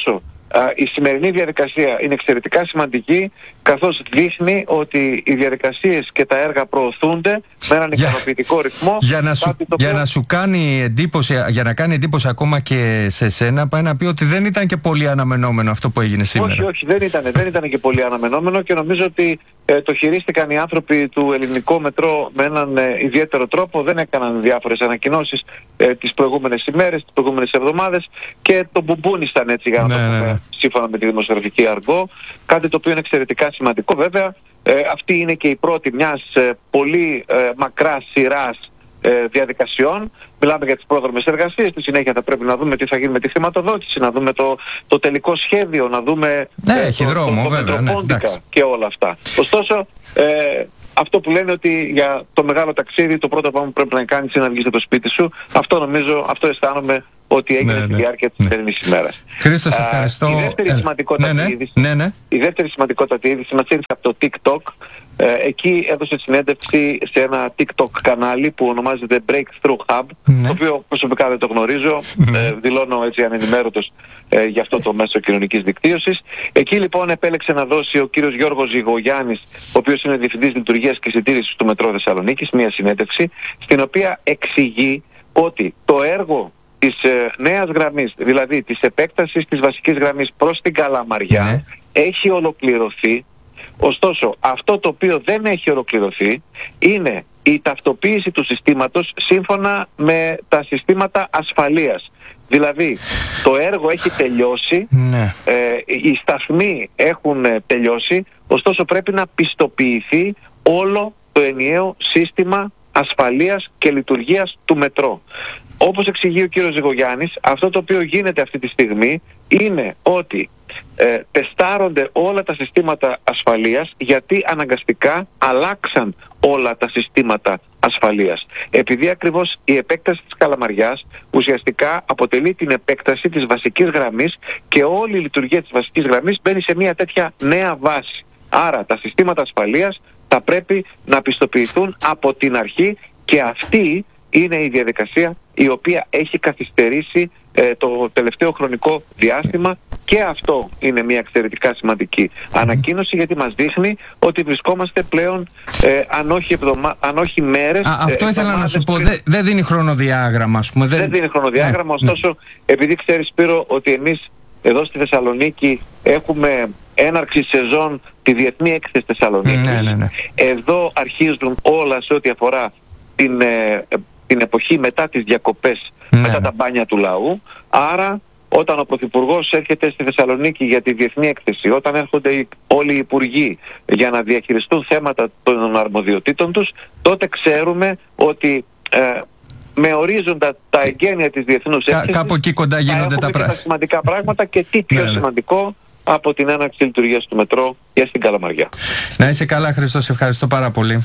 η σημερινή διαδικασία είναι εξαιρετικά σημαντική, καθώς δείχνει ότι οι διαδικασίες και τα έργα προωθούνται με έναν ικανοποιητικό ρυθμό. Για να, σου, για να σου κάνει εντύπωση, για να κάνει εντύπωση ακόμα και σε σένα, πάει να πει ότι δεν ήταν και πολύ αναμενόμενο αυτό που έγινε σήμερα. Όχι, όχι, δεν ήταν, δεν ήταν και πολύ αναμενόμενο και νομίζω ότι ε, το χειρίστηκαν οι άνθρωποι του ελληνικού μετρό με έναν ε, ιδιαίτερο τρόπο. Δεν έκαναν διάφορες ανακοινώσεις ε, τις προηγούμενες ημέρες, τις προηγούμενες εβδομάδες και το μπουμπούνισταν έτσι για να το πούμε, ναι, ναι. σύμφωνα με τη δημοσιογραφική αργό. Κάτι το οποίο είναι εξαιρετικά σημαντικό βέβαια. Ε, αυτή είναι και η πρώτη μιας ε, πολύ ε, μακράς σειράς ε, διαδικασιών. Μιλάμε για τις πρόδρομες εργασίες. Στη συνέχεια θα πρέπει να δούμε τι θα γίνει με τη χρηματοδότηση, να δούμε το, το τελικό σχέδιο, να δούμε ναι, ε, έχει το, δρόμο, το, το βέβαια, ναι, και όλα αυτά. Ωστόσο, ε, αυτό που λένε ότι για το μεγάλο ταξίδι το πρώτο πράγμα που πρέπει να κάνεις είναι να βγεις από το σπίτι σου. Αυτό νομίζω, αυτό αισθάνομαι ότι έγινε ναι, στη ναι, διάρκεια της σημερινής ναι. ημέρας. Χρήστο, σε ευχαριστώ. Η δεύτερη σημαντικότατη ναι, ναι, είδηση, ναι, ναι. η δεύτερη σημαντικότατη είδηση μας ήρθε από το TikTok. Ε, εκεί έδωσε συνέντευξη σε ένα TikTok κανάλι που ονομάζεται Breakthrough Hub, ναι. το οποίο προσωπικά δεν το γνωρίζω, ε, δηλώνω έτσι ανενημέρωτος ε, για αυτό το μέσο κοινωνικής δικτύωσης. Εκεί λοιπόν επέλεξε να δώσει ο κύριος Γιώργος Ζυγογιάννης, ο οποίος είναι Διευθυντής Λειτουργίας και Συντήρησης του Μετρό Θεσσαλονίκης, μια συνέντευξη στην οποία εξηγεί ότι το έργο της ε, νέας γραμμής, δηλαδή της επέκτασης της βασικής γραμμής προς την Καλαμαριά, ναι. έχει ολοκληρωθεί. Ωστόσο, αυτό το οποίο δεν έχει ολοκληρωθεί είναι η ταυτοποίηση του συστήματος σύμφωνα με τα συστήματα ασφαλείας. Δηλαδή, το έργο έχει τελειώσει, ναι. ε, οι σταθμοί έχουν τελειώσει, ωστόσο πρέπει να πιστοποιηθεί όλο το ενιαίο σύστημα ασφαλείας και λειτουργίας του μετρό. Όπως εξηγεί ο κύριος Ζυγογιάννης, αυτό το οποίο γίνεται αυτή τη στιγμή είναι ότι ε, τεστάρονται όλα τα συστήματα ασφαλείας, γιατί αναγκαστικά αλλάξαν όλα τα συστήματα ασφαλείας. Επειδή ακριβώς η επέκταση της Καλαμαριάς ουσιαστικά αποτελεί την επέκταση της βασικής γραμμής και όλη η λειτουργία της βασικής γραμμής μπαίνει σε μια τέτοια νέα βάση. Άρα τα συστήματα ασφαλείας θα πρέπει να πιστοποιηθούν από την αρχή και αυτή είναι η διαδικασία η οποία έχει καθυστερήσει ε, το τελευταίο χρονικό διάστημα και αυτό είναι μια εξαιρετικά σημαντική ανακοίνωση, γιατί μας δείχνει ότι βρισκόμαστε πλέον ε, αν, όχι εβδομα... αν όχι μέρες... Α, αυτό ε, ήθελα να σου πω, πριν... δεν δε δίνει χρονοδιάγραμμα ας πούμε. Δεν, δεν δίνει χρονοδιάγραμμα, ναι, ωστόσο ναι. επειδή ξέρεις Σπύρο ότι εμείς εδώ στη Θεσσαλονίκη έχουμε έναρξη σεζόν τη Διεθνή Έκθεση Θεσσαλονίκης. Ναι, ναι, ναι. Εδώ αρχίζουν όλα σε ό,τι αφορά την, ε, την εποχή μετά τις διακοπές, ναι, μετά τα μπάνια του λαού. Άρα όταν ο Πρωθυπουργός έρχεται στη Θεσσαλονίκη για τη Διεθνή Έκθεση, όταν έρχονται όλοι οι υπουργοί για να διαχειριστούν θέματα των αρμοδιοτήτων τους, τότε ξέρουμε ότι ε, με ορίζοντα τα εγγένεια της Διεθνούς Έκθεσης κάπου εκεί κοντά γίνονται τα, τα σημαντικά πράγματα και τι πιο ναι, ναι. σημαντικό από την έναρξη λειτουργίας του μετρό για στην Καλαμαριά. Να είσαι καλά, Χρήστο, σε ευχαριστώ πάρα πολύ.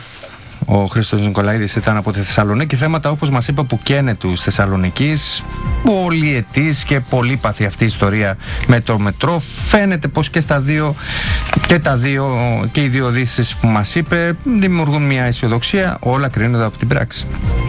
Ο Χρήστος Νικολαίδης ήταν από τη Θεσσαλονίκη. Θέματα, όπως μας είπε, που καίνε τους Θεσσαλονικείς. Πολυετής και πολύπαθη αυτή η ιστορία με το μετρό. Φαίνεται πως και στα δύο και τα δύο και οι δύο ειδήσεις που μας είπε δημιουργούν μια αισιοδοξία. Όλα κρίνονται από την πράξη.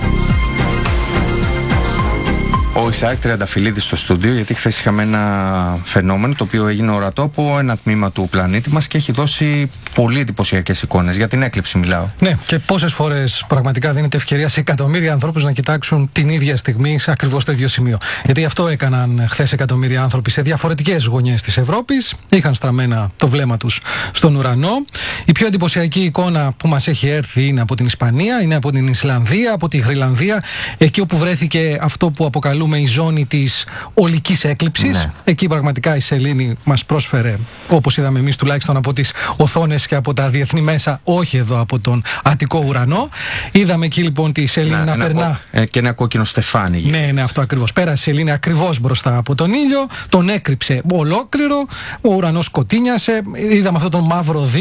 Ο Ισαάκ Τριανταφυλλίδης στο στούντιο, γιατί χθες είχαμε ένα φαινόμενο το οποίο έγινε ορατό από ένα τμήμα του πλανήτη μας και έχει δώσει πολύ εντυπωσιακές εικόνες. Για την έκλειψη μιλάω. Ναι, και πόσες φορές πραγματικά δίνεται ευκαιρία σε εκατομμύρια ανθρώπους να κοιτάξουν την ίδια στιγμή ακριβώς το ίδιο σημείο. Γιατί αυτό έκαναν χθες εκατομμύρια άνθρωποι σε διαφορετικές γωνιές της Ευρώπης. Είχαν στραμμένα το βλέμμα τους στον ουρανό. Η πιο εντυπωσιακή εικόνα που μας έχει έρθει είναι από την Ισπανία, είναι από την Ισλανδία, από τη Γρυλανδία, εκεί όπου βρέθηκε αυτό που αποκαλούμε η ζώνη της ολικής έκλειψης. Ναι. Εκεί πραγματικά η σελήνη μας πρόσφερε, όπως είδαμε εμείς τουλάχιστον από τις οθόνες και από τα διεθνή μέσα, όχι εδώ από τον Αττικό ουρανό. Είδαμε εκεί λοιπόν τη σελήνη να, να περνά. Κο... και ένα κόκκινο στεφάνι. Ναι, ναι, αυτό ακριβώς. Πέρασε η σελήνη ακριβώς μπροστά από τον ήλιο, τον έκρυψε ολόκληρο, ο ουρανός σκοτίνιασε. Είδαμε αυτό τον μαύρο δίσκο τη σελήνη.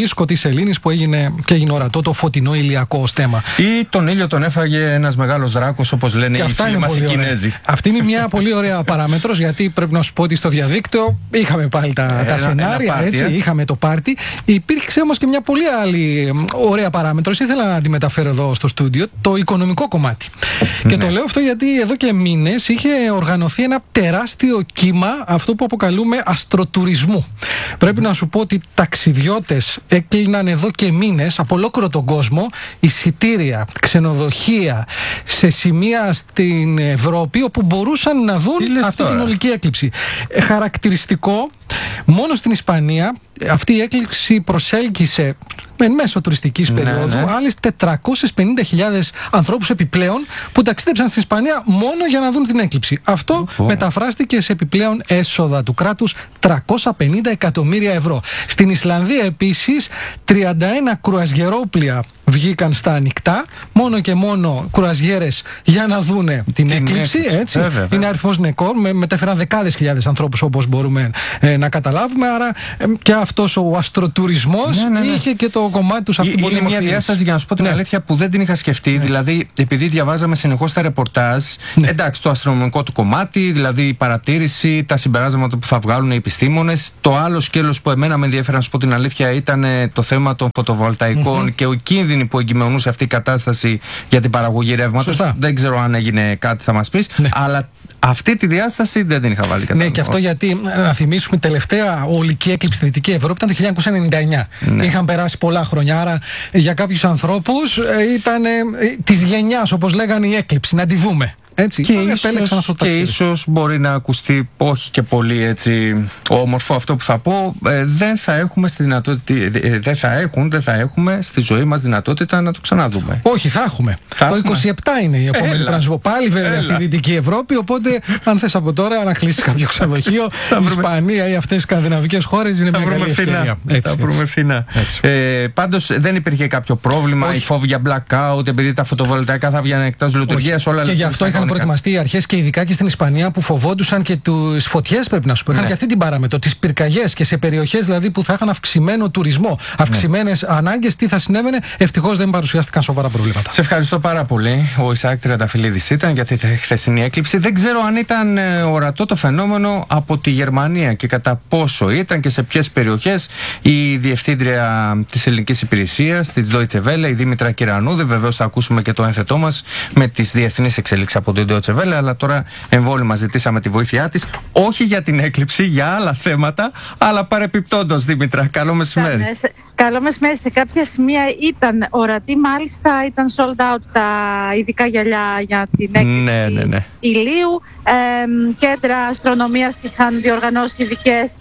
σελήνης που έγινε και έγινε ορατό το φωτεινό ηλιακό ως θέμα. Ή τον ήλιο τον έφαγε ένας μεγάλος δράκος, όπως λένε και οι φίλοι μας οι Κινέζοι. Αυτή είναι μια πολύ ωραία παράμετρος, γιατί πρέπει να σου πω ότι στο διαδίκτυο είχαμε πάλι τα, ένα, τα σενάρια, ένα έτσι, ε. είχαμε το πάρτι. Υπήρξε όμως και μια πολύ άλλη ωραία παράμετρος, ήθελα να τη μεταφέρω εδώ στο στούντιο, το οικονομικό κομμάτι. Ναι. Και το λέω αυτό γιατί εδώ και μήνες είχε οργανωθεί ένα τεράστιο κύμα, αυτό που αποκαλούμε αστροτουρισμού. Πρέπει να σου πω ότι ταξιδιώτες έκλειναν εδώ και μήνες από ολόκληρο τον κόσμο εισιτήρια, ξενοδοχεία σε σημεία στην Ευρώπη όπου μπορούσαν να δουν αυτή τώρα την ολική έκλειψη. Ε, χαρακτηριστικό, μόνο στην Ισπανία αυτή η έκπληξη προσέλκυσε εν μέσω τουριστικής περίοδου ναι, ναι. άλλες τετρακόσιες πενήντα χιλιάδες ανθρώπους επιπλέον που ταξίδεψαν στην Ισπανία μόνο για να δουν την έκλειψη. Αυτό oh. μεταφράστηκε σε επιπλέον έσοδα του κράτους τριακόσια πενήντα εκατομμύρια ευρώ. Στην Ισλανδία επίσης τριάντα ένα κρουαζιερόπλια βγήκαν στα ανοιχτά, μόνο και μόνο κρουαζιέρες για να δούνε την, την έκλειψη. Έτσι. Ε, βέβαια. Είναι αριθμός νεκόρ, με, μετέφεραν δεκάδες χιλιάδες ανθρώπους όπως μπορούμε ε, να καταλάβουμε. Άρα ε, και αυτός ο αστροτουρισμός ναι, ναι, ναι. είχε και το κομμάτι του σε αυτή την Είναι μια διάσταση, για να σου πω την ναι. αλήθεια, που δεν την είχα σκεφτεί. Ναι. Δηλαδή, επειδή διαβάζαμε συνεχώς τα ρεπορτάζ, ναι. εντάξει, το αστρονομικό του κομμάτι, δηλαδή η παρατήρηση, τα συμπεράσματα που θα βγάλουν οι επιστήμονες. Το άλλο σκέλος που εμένα με ενδιαφέρει, να σου πω την αλήθεια, ήταν το θέμα των φωτοβολταϊκών mm-hmm. και ο κίνδυνοι που εγκυμονούσε αυτή η κατάσταση για την παραγωγή ρεύματος. Δεν ξέρω αν έγινε κάτι, θα μας πεις. Ναι. Αλλά αυτή τη διάσταση δεν την είχα βάλει κατά. Ναι, και αυτό γιατί, να θυμίσουμε, τελευταία ολική έκλειψη στη Δυτική Ευρώπη ήταν το χίλια εννιακόσια ενενήντα εννιά. Ναι. Είχαν περάσει πολλά χρόνια. Άρα για κάποιους ανθρώπους ήταν ε, της γενιάς, όπως λέγανε, η έκλειψη. Να τη δούμε. Έτσι, και ίσως, αυτό και ίσως μπορεί να ακουστεί όχι και πολύ έτσι όμορφο αυτό που θα πω, ε, δεν θα έχουμε στη δυνατότητα, ε, δεν θα έχουν, δεν θα έχουμε στη ζωή μας δυνατότητα να το ξαναδούμε. Όχι, θα έχουμε. Θα το έχουμε. είκοσι επτά είναι η επόμενη πράσινο. Πάλι βέβαια Έλα. στη Δυτική Ευρώπη, οπότε αν θες από τώρα να κλείσεις κάποιο ξενοδοχείο, η Ισπανία ή αυτές οι σκανδιναβικές χώρες είναι μια καλή ευκαιρία. Θα βρούμε φθηνά. Ε, πάντως δεν υπήρχε κάποιο πρόβλημα, η φόβη για blackout, επειδή τα φωτοβολταϊκά θα βγαίνουν εκτός λειτουργίας, όλα. Και γι' αυτό είχαν προετοιμαστεί οι αρχές και ειδικά και στην Ισπανία που φοβόντουσαν και τις φωτιές, πρέπει να σου πω. Είχαν ναι. και αυτή την παράμετρο, τις πυρκαγιές και σε περιοχές δηλαδή που θα είχαν αυξημένο τουρισμό, αυξημένες ναι. ανάγκες, τι θα συνέβαινε. Ευτυχώς δεν παρουσιάστηκαν σοβαρά προβλήματα. Σε ευχαριστώ πάρα πολύ. Ο Ισαάκ Τριανταφυλλίδης ήταν για τη χθεσινή έκλειψη. Δεν ξέρω αν ήταν ορατό το φαινόμενο από τη Γερμανία και κατά πόσο ήταν και σε ποιες περιοχές. Η διευθύντρια της ελληνικής υπηρεσίας, της Deutsche Welle, η Δήμητρα Κυρανούδη, βεβαίως θα ακούσουμε και το ένθετό μας με τις διεθνείς εξελίξεις από την Deutsche Welle, αλλά τώρα εμβόλυμα ζητήσαμε τη βοήθειά της, όχι για την έκλειψη, για άλλα θέματα, αλλά παρεπιπτόντως, Δήμητρα. Καλό μεσημέρι. Καλό μεσημέρι. Σε κάποια σημεία ήταν ορατή, μάλιστα ήταν sold out τα ειδικά γυαλιά για την έκλειψη ναι, ναι, ναι. ηλίου. Ε, κέντρα αστρονομίας είχαν διοργανώσει ειδικές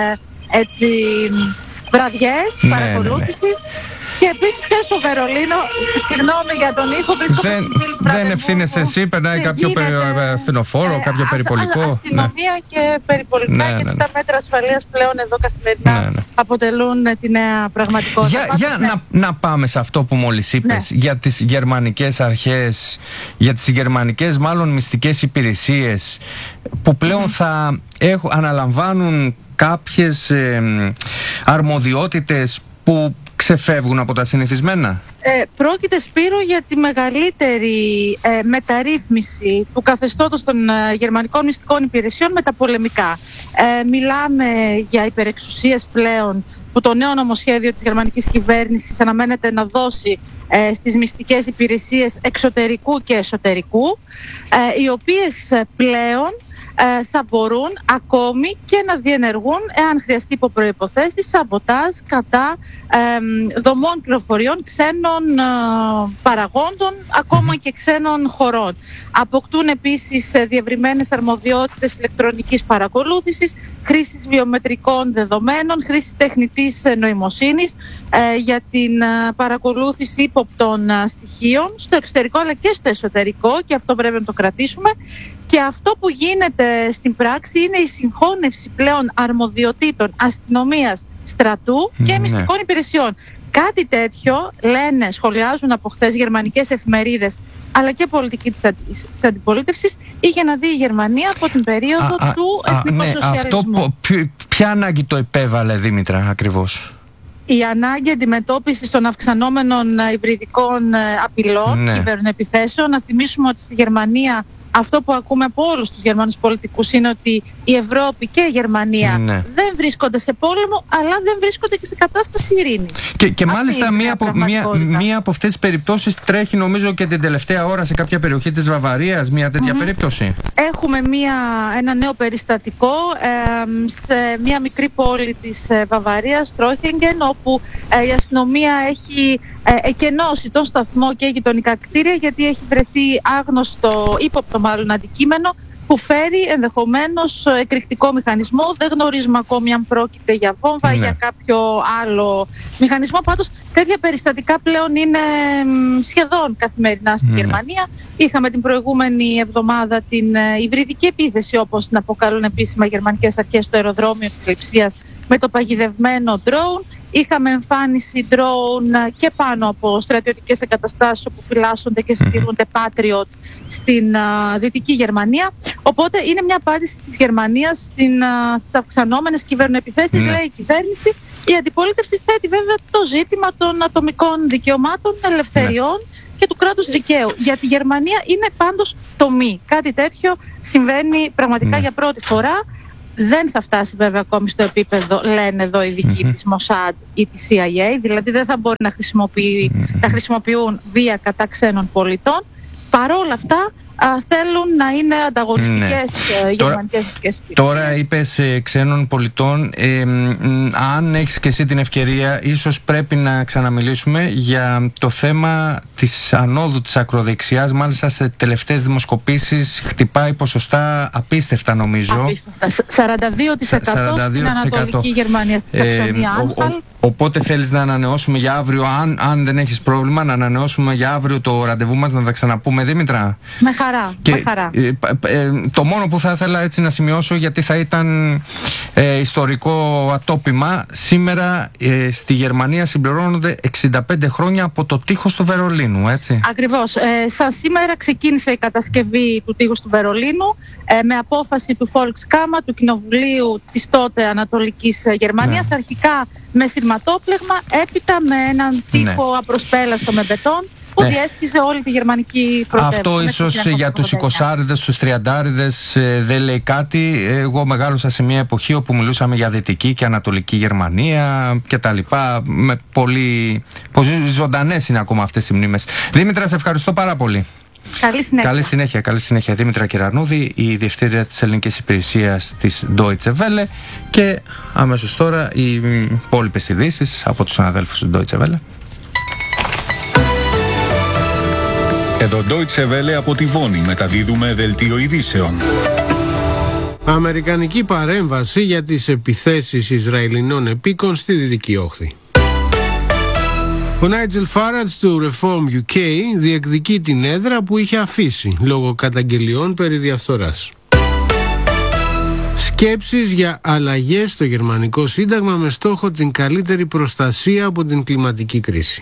ε, έτσι, βραδιές ναι, παρακολούθησης. Ναι, ναι. Και επίσης και στο Βερολίνο, συγγνώμη για τον ήχο, δεν, δεν ευθύνεσαι εσύ, περνάει κάποιο γίνεται, ασθενοφόρο, ε, κάποιο περιπολικό. Αστυνομία ναι. και περιπολικά, ναι, γιατί ναι, ναι. τα μέτρα ασφαλείας πλέον εδώ καθημερινά ναι, ναι. αποτελούν τη νέα πραγματικότητα. Για, για ναι. να, να πάμε σε αυτό που μόλις είπες, ναι. για τις γερμανικές αρχές, για τις γερμανικές μάλλον μυστικές υπηρεσίες, που πλέον mm. θα έχουν, αναλαμβάνουν κάποιες ε, αρμοδιότητες που ξεφεύγουν από τα συνηθισμένα. Ε, πρόκειται, Σπύρο, για τη μεγαλύτερη ε, μεταρρύθμιση του καθεστώτος των ε, γερμανικών μυστικών υπηρεσιών με τα πολεμικά. Ε, μιλάμε για υπερεξουσίες πλέον που το νέο νομοσχέδιο της γερμανικής κυβέρνησης αναμένεται να δώσει ε, στις μυστικές υπηρεσίες εξωτερικού και εσωτερικού, ε, οι οποίες ε, πλέον Ε, θα μπορούν ακόμη και να διενεργούν, εάν χρειαστεί υπό προϋποθέσεις, σαμποτάζ κατά ε, δομών πληροφοριών ξένων ε, παραγόντων, ακόμα και ξένων χωρών. Αποκτούν επίσης ε, διευρυμένες αρμοδιότητες ηλεκτρονικής παρακολούθησης, χρήσης βιομετρικών δεδομένων, χρήσης τεχνητής νοημοσύνης ε, για την ε, παρακολούθηση ύποπτων ε, στοιχείων στο εξωτερικό αλλά και στο εσωτερικό, και αυτό πρέπει να το κρατήσουμε. Και αυτό που γίνεται στην πράξη είναι η συγχώνευση πλέον αρμοδιοτήτων αστυνομίας, στρατού και ναι. μυστικών υπηρεσιών. Κάτι τέτοιο, λένε, σχολιάζουν από χθες γερμανικές εφημερίδες, αλλά και πολιτική της, αντι... της αντιπολίτευσης, είχε να δει η Γερμανία από την περίοδο α, του α, εθνικοσοσιαλισμού. Ναι, αυτό, ποια ανάγκη το επέβαλε, Δήμητρα, ακριβώς? η ανάγκη αντιμετώπισης των αυξανόμενων υβριδικών απειλών, ναι. κυβερνοεπιθέσεων. Να θυμίσουμε ότι στη Γερμανία αυτό που ακούμε από όλους τους Γερμανούς πολιτικούς είναι ότι η Ευρώπη και η Γερμανία ναι. δεν βρίσκονται σε πόλεμο, αλλά δεν βρίσκονται και σε κατάσταση ειρήνης. Και, και μάλιστα μία από, μία, μία από αυτές τις περιπτώσεις τρέχει νομίζω και την τελευταία ώρα σε κάποια περιοχή της Βαβαρίας, μία τέτοια mm-hmm. περίπτωση. Έχουμε μία, ένα νέο περιστατικό ε, σε μία μικρή πόλη της ε, Βαβαρίας, Τρόχιγκεν, όπου ε, η αστυνομία έχει ε, εκενώσει τον σταθμό και γειτονικά κτίρια, γιατί έχει βρεθεί άγνωστο, ύποπτο μάλλον αντικείμενο, που φέρει ενδεχομένως εκρηκτικό μηχανισμό. Δεν γνωρίζουμε ακόμη αν πρόκειται για βόμβα ή ναι. για κάποιο άλλο μηχανισμό. Πάντως τέτοια περιστατικά πλέον είναι σχεδόν καθημερινά στη ναι. Γερμανία. Είχαμε την προηγούμενη εβδομάδα την υβριδική επίθεση, όπως την αποκαλούν επίσημα οι γερμανικές αρχές, στο αεροδρόμιο της Λειψίας με το παγιδευμένο drone. Είχαμε εμφάνιση drone και πάνω από στρατιωτικές εγκαταστάσεις όπου φυλάσσονται και συντηρούνται Patriot στην uh, Δυτική Γερμανία. Οπότε είναι μια απάντηση της Γερμανίας στην, uh, στις αυξανόμενες κυβερνοεπιθέσεις, λέει η κυβέρνηση. Η αντιπολίτευση θέτει βέβαια το ζήτημα των ατομικών δικαιωμάτων, ελευθεριών και του κράτους δικαίου. Για τη Γερμανία είναι πάντως τομή. Κάτι τέτοιο συμβαίνει πραγματικά για πρώτη φορά. Δεν θα φτάσει βέβαια ακόμη στο επίπεδο, λένε εδώ οι δικοί mm-hmm. της Mossad ή της σι άι έι, δηλαδή δεν θα μπορεί να, χρησιμοποιεί, mm-hmm. να χρησιμοποιούν βία κατά ξένων πολιτών. Παρόλα αυτά α, θέλουν να είναι ανταγωνιστικές ναι. γερμανικές δυτικές υπηρεσίες. Τώρα είπες ε, ξένων πολιτών, ε, αν έχεις και εσύ την ευκαιρία, ίσως πρέπει να ξαναμιλήσουμε για το θέμα της ανόδου της ακροδεξιάς. Μάλιστα σε τελευταίες δημοσκοπήσεις χτυπάει ποσοστά απίστευτα νομίζω. Απίστευτα. σαράντα δύο τοις εκατό, σαράντα δύο τοις εκατό στην Ανατολική Γερμανία, στη Σαξονία Άνχαλτ. Οπότε θέλεις να ανανεώσουμε για αύριο, αν, αν δεν έχεις πρόβλημα, να ανανεώσουμε για αύριο το ραντεβού μας, να τα ξαναπούμε, Δήμητρα? Με χαρά, και, με χαρά. Ε, ε, το μόνο που θα ήθελα έτσι να σημειώσω, γιατί θα ήταν ε, ιστορικό ατόπιμα, σήμερα ε, στη Γερμανία συμπληρώνονται εξήντα πέντε χρόνια από το τείχος του Βερολίνου, έτσι. Ακριβώς. Ε, σαν σήμερα ξεκίνησε η κατασκευή του τείχους του Βερολίνου ε, με απόφαση του Volkskammer, του Κοινοβουλίου της τότε Ανατολικής Γερμανίας, ναι. αρχικά με σειρματόπλεγμα, έπειτα με έναν τείχο ναι. απροσπέλαστο με μπετόν, που ναι. διέσχιζε όλη τη γερμανική πρωτεύουσα. Αυτό ίσως για τους εικοσάριδες, τους τριαντάριδες ε, δεν λέει κάτι. Εγώ μεγάλωσα σε μια εποχή όπου μιλούσαμε για Δυτική και Ανατολική Γερμανία και τα λοιπά. Με πολύ, πολύ ζωντανές είναι ακόμα αυτές οι μνήμες. Δήμητρα, σε ευχαριστώ πάρα πολύ. Καλή συνέχεια. Καλή συνέχεια, καλή συνέχεια. Δήμητρα Κυρανούδη, η Διευθύντρια της Ελληνικής Υπηρεσίας της Deutsche Welle. Και αμέσως τώρα οι υπόλοιπες ειδήσεις από τους συναδέλφους του Deutsche Welle. Εδώ Deutsche Welle από τη Βόνη μεταδίδουμε δελτίο ειδήσεων. Αμερικανική παρέμβαση για τις επιθέσεις Ισραηλινών επίκων στη Δυτική Όχθη. Ο Νάιτζελ Φάρατζ του Reform γιου κέι διεκδικεί την έδρα που είχε αφήσει λόγω καταγγελιών περί διαφθοράς. Σκέψεις για αλλαγές στο γερμανικό σύνταγμα με στόχο την καλύτερη προστασία από την κλιματική κρίση.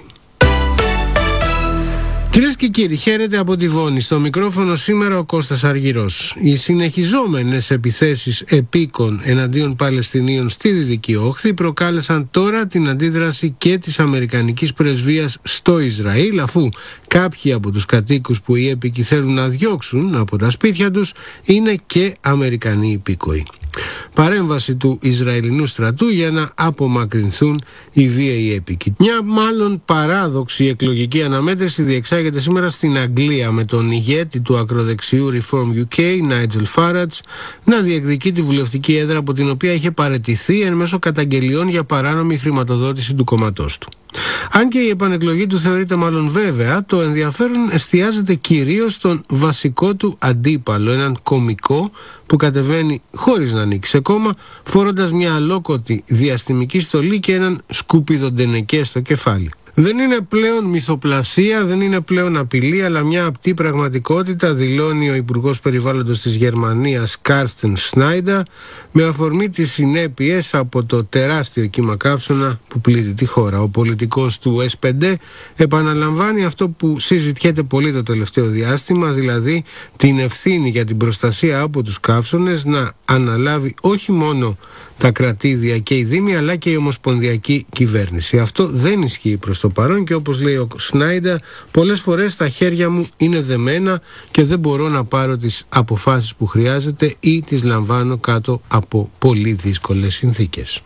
Κυρίες και κύριοι, χαίρετε από τη Βόνη. Στο μικρόφωνο σήμερα ο Κώστας Αργυρός. Οι συνεχιζόμενες επιθέσεις επίκων εναντίον Παλαιστινίων στη Δυτική Όχθη προκάλεσαν τώρα την αντίδραση και της Αμερικανικής Πρεσβείας στο Ισραήλ, αφού κάποιοι από τους κατοίκους που οι έπικοι θέλουν να διώξουν από τα σπίτια τους είναι και Αμερικανοί υπήκοοι. Παρέμβαση του Ισραηλινού στρατού για να απομακρυνθούν οι βίαιοι έπικοι. Μια μάλλον παράδοξη εκλογική αναμέτρηση διεξάγεται σήμερα στην Αγγλία, με τον ηγέτη του ακροδεξιού Reform γιου κέι, Νάιτζελ Φάρατζ, να διεκδικεί τη βουλευτική έδρα από την οποία είχε παραιτηθεί εν μέσω καταγγελιών για παράνομη χρηματοδότηση του κόμματός του. Αν και η επανεκλογή του θεωρείται μάλλον βέβαια, το ενδιαφέρον εστιάζεται κυρίως στον βασικό του αντίπαλο, έναν κωμικό που κατεβαίνει χωρίς να ανοίξει σε κόμμα, φορώντας μια αλόκοτη διαστημική στολή και έναν σκουπιδοντενεκέ στο κεφάλι. Δεν είναι πλέον μυθοπλασία, δεν είναι πλέον απειλή, αλλά μια απτή πραγματικότητα, δηλώνει ο Υπουργός Περιβάλλοντος της Γερμανίας Κάρστεν Σνάιντερ, με αφορμή τις συνέπειες από το τεράστιο κύμα καύσωνα που πλήττει τη χώρα. Ο πολιτικός του ες πέντε επαναλαμβάνει αυτό που συζητιέται πολύ το τελευταίο διάστημα, δηλαδή την ευθύνη για την προστασία από τους καύσωνες να αναλάβει όχι μόνο τα κρατήδια και οι δήμοι, αλλά και η ομοσπονδιακή κυβέρνηση. Αυτό δεν ισχύει προς το παρόν και όπως λέει ο Σνάιντα, πολλές φορές τα χέρια μου είναι δεμένα και δεν μπορώ να πάρω τις αποφάσεις που χρειάζεται ή τις λαμβάνω κάτω από πολύ δύσκολες συνθήκες.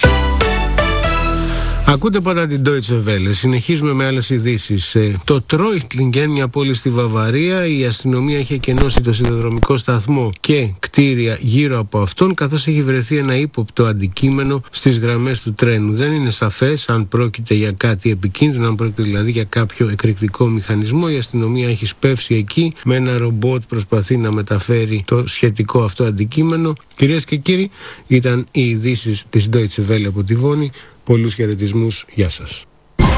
Ακούτε πάντα την Deutsche Welle. Συνεχίζουμε με άλλες ειδήσεις. Ε, το Treuchtlingen, μια πόλη στη Βαβαρία, η αστυνομία έχει εκενώσει το σιδηροδρομικό σταθμό και κτίρια γύρω από αυτόν, καθώς έχει βρεθεί ένα ύποπτο αντικείμενο στις γραμμές του τρένου. Δεν είναι σαφές αν πρόκειται για κάτι επικίνδυνο, αν πρόκειται δηλαδή για κάποιο εκρηκτικό μηχανισμό. Η αστυνομία έχει σπεύσει εκεί με ένα ρομπότ, προσπαθεί να μεταφέρει το σχετικό αυτό αντικείμενο. Κυρίες και κύριοι, ήταν οι ειδήσεις της Deutsche Welle από τη Βόνη. Πολλούς χαιρετισμούς, γεια σας.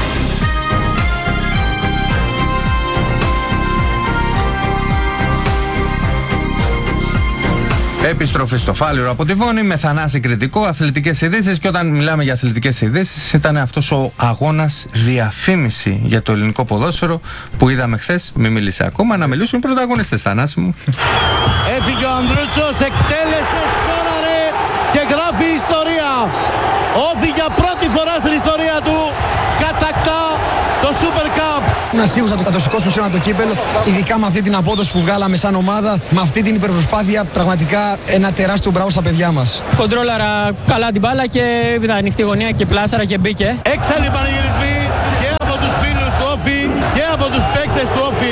Επιστροφή στο Φάληρο από τη Βόνη με Θανάση Κρητικό, αθλητικές ειδήσεις. Και όταν μιλάμε για αθλητικές ειδήσεις, ήταν αυτός ο αγώνας διαφήμιση για το ελληνικό ποδόσφαιρο που είδαμε χθες. Μην μίλησε ακόμα, να μιλήσουν οι πρωταγωνιστές. Θανάση μου. Έφυγε ο Ανδρούτσος, εκτέλεσε, σκόραρε και γράφει ιστορία. Όφη για πρώτη φορά στην ιστορία του κατακτά το Super Cup. Είμαι σίγουρος ότι θα το σηκώσουμε σε ένα το κύπελο, ειδικά με αυτή την απόδοση που βγάλαμε σαν ομάδα, με αυτή την υπερπροσπάθεια, πραγματικά ένα τεράστιο μπράβο στα παιδιά μας. Κοντρόλαρα καλά την μπάλα και είδα ανοιχτή γωνία και πλάσαρα και μπήκε. Έξαλλοι πανηγυρισμοί και από τους φίλους του Όφη και από τους παίκτες του Όφη.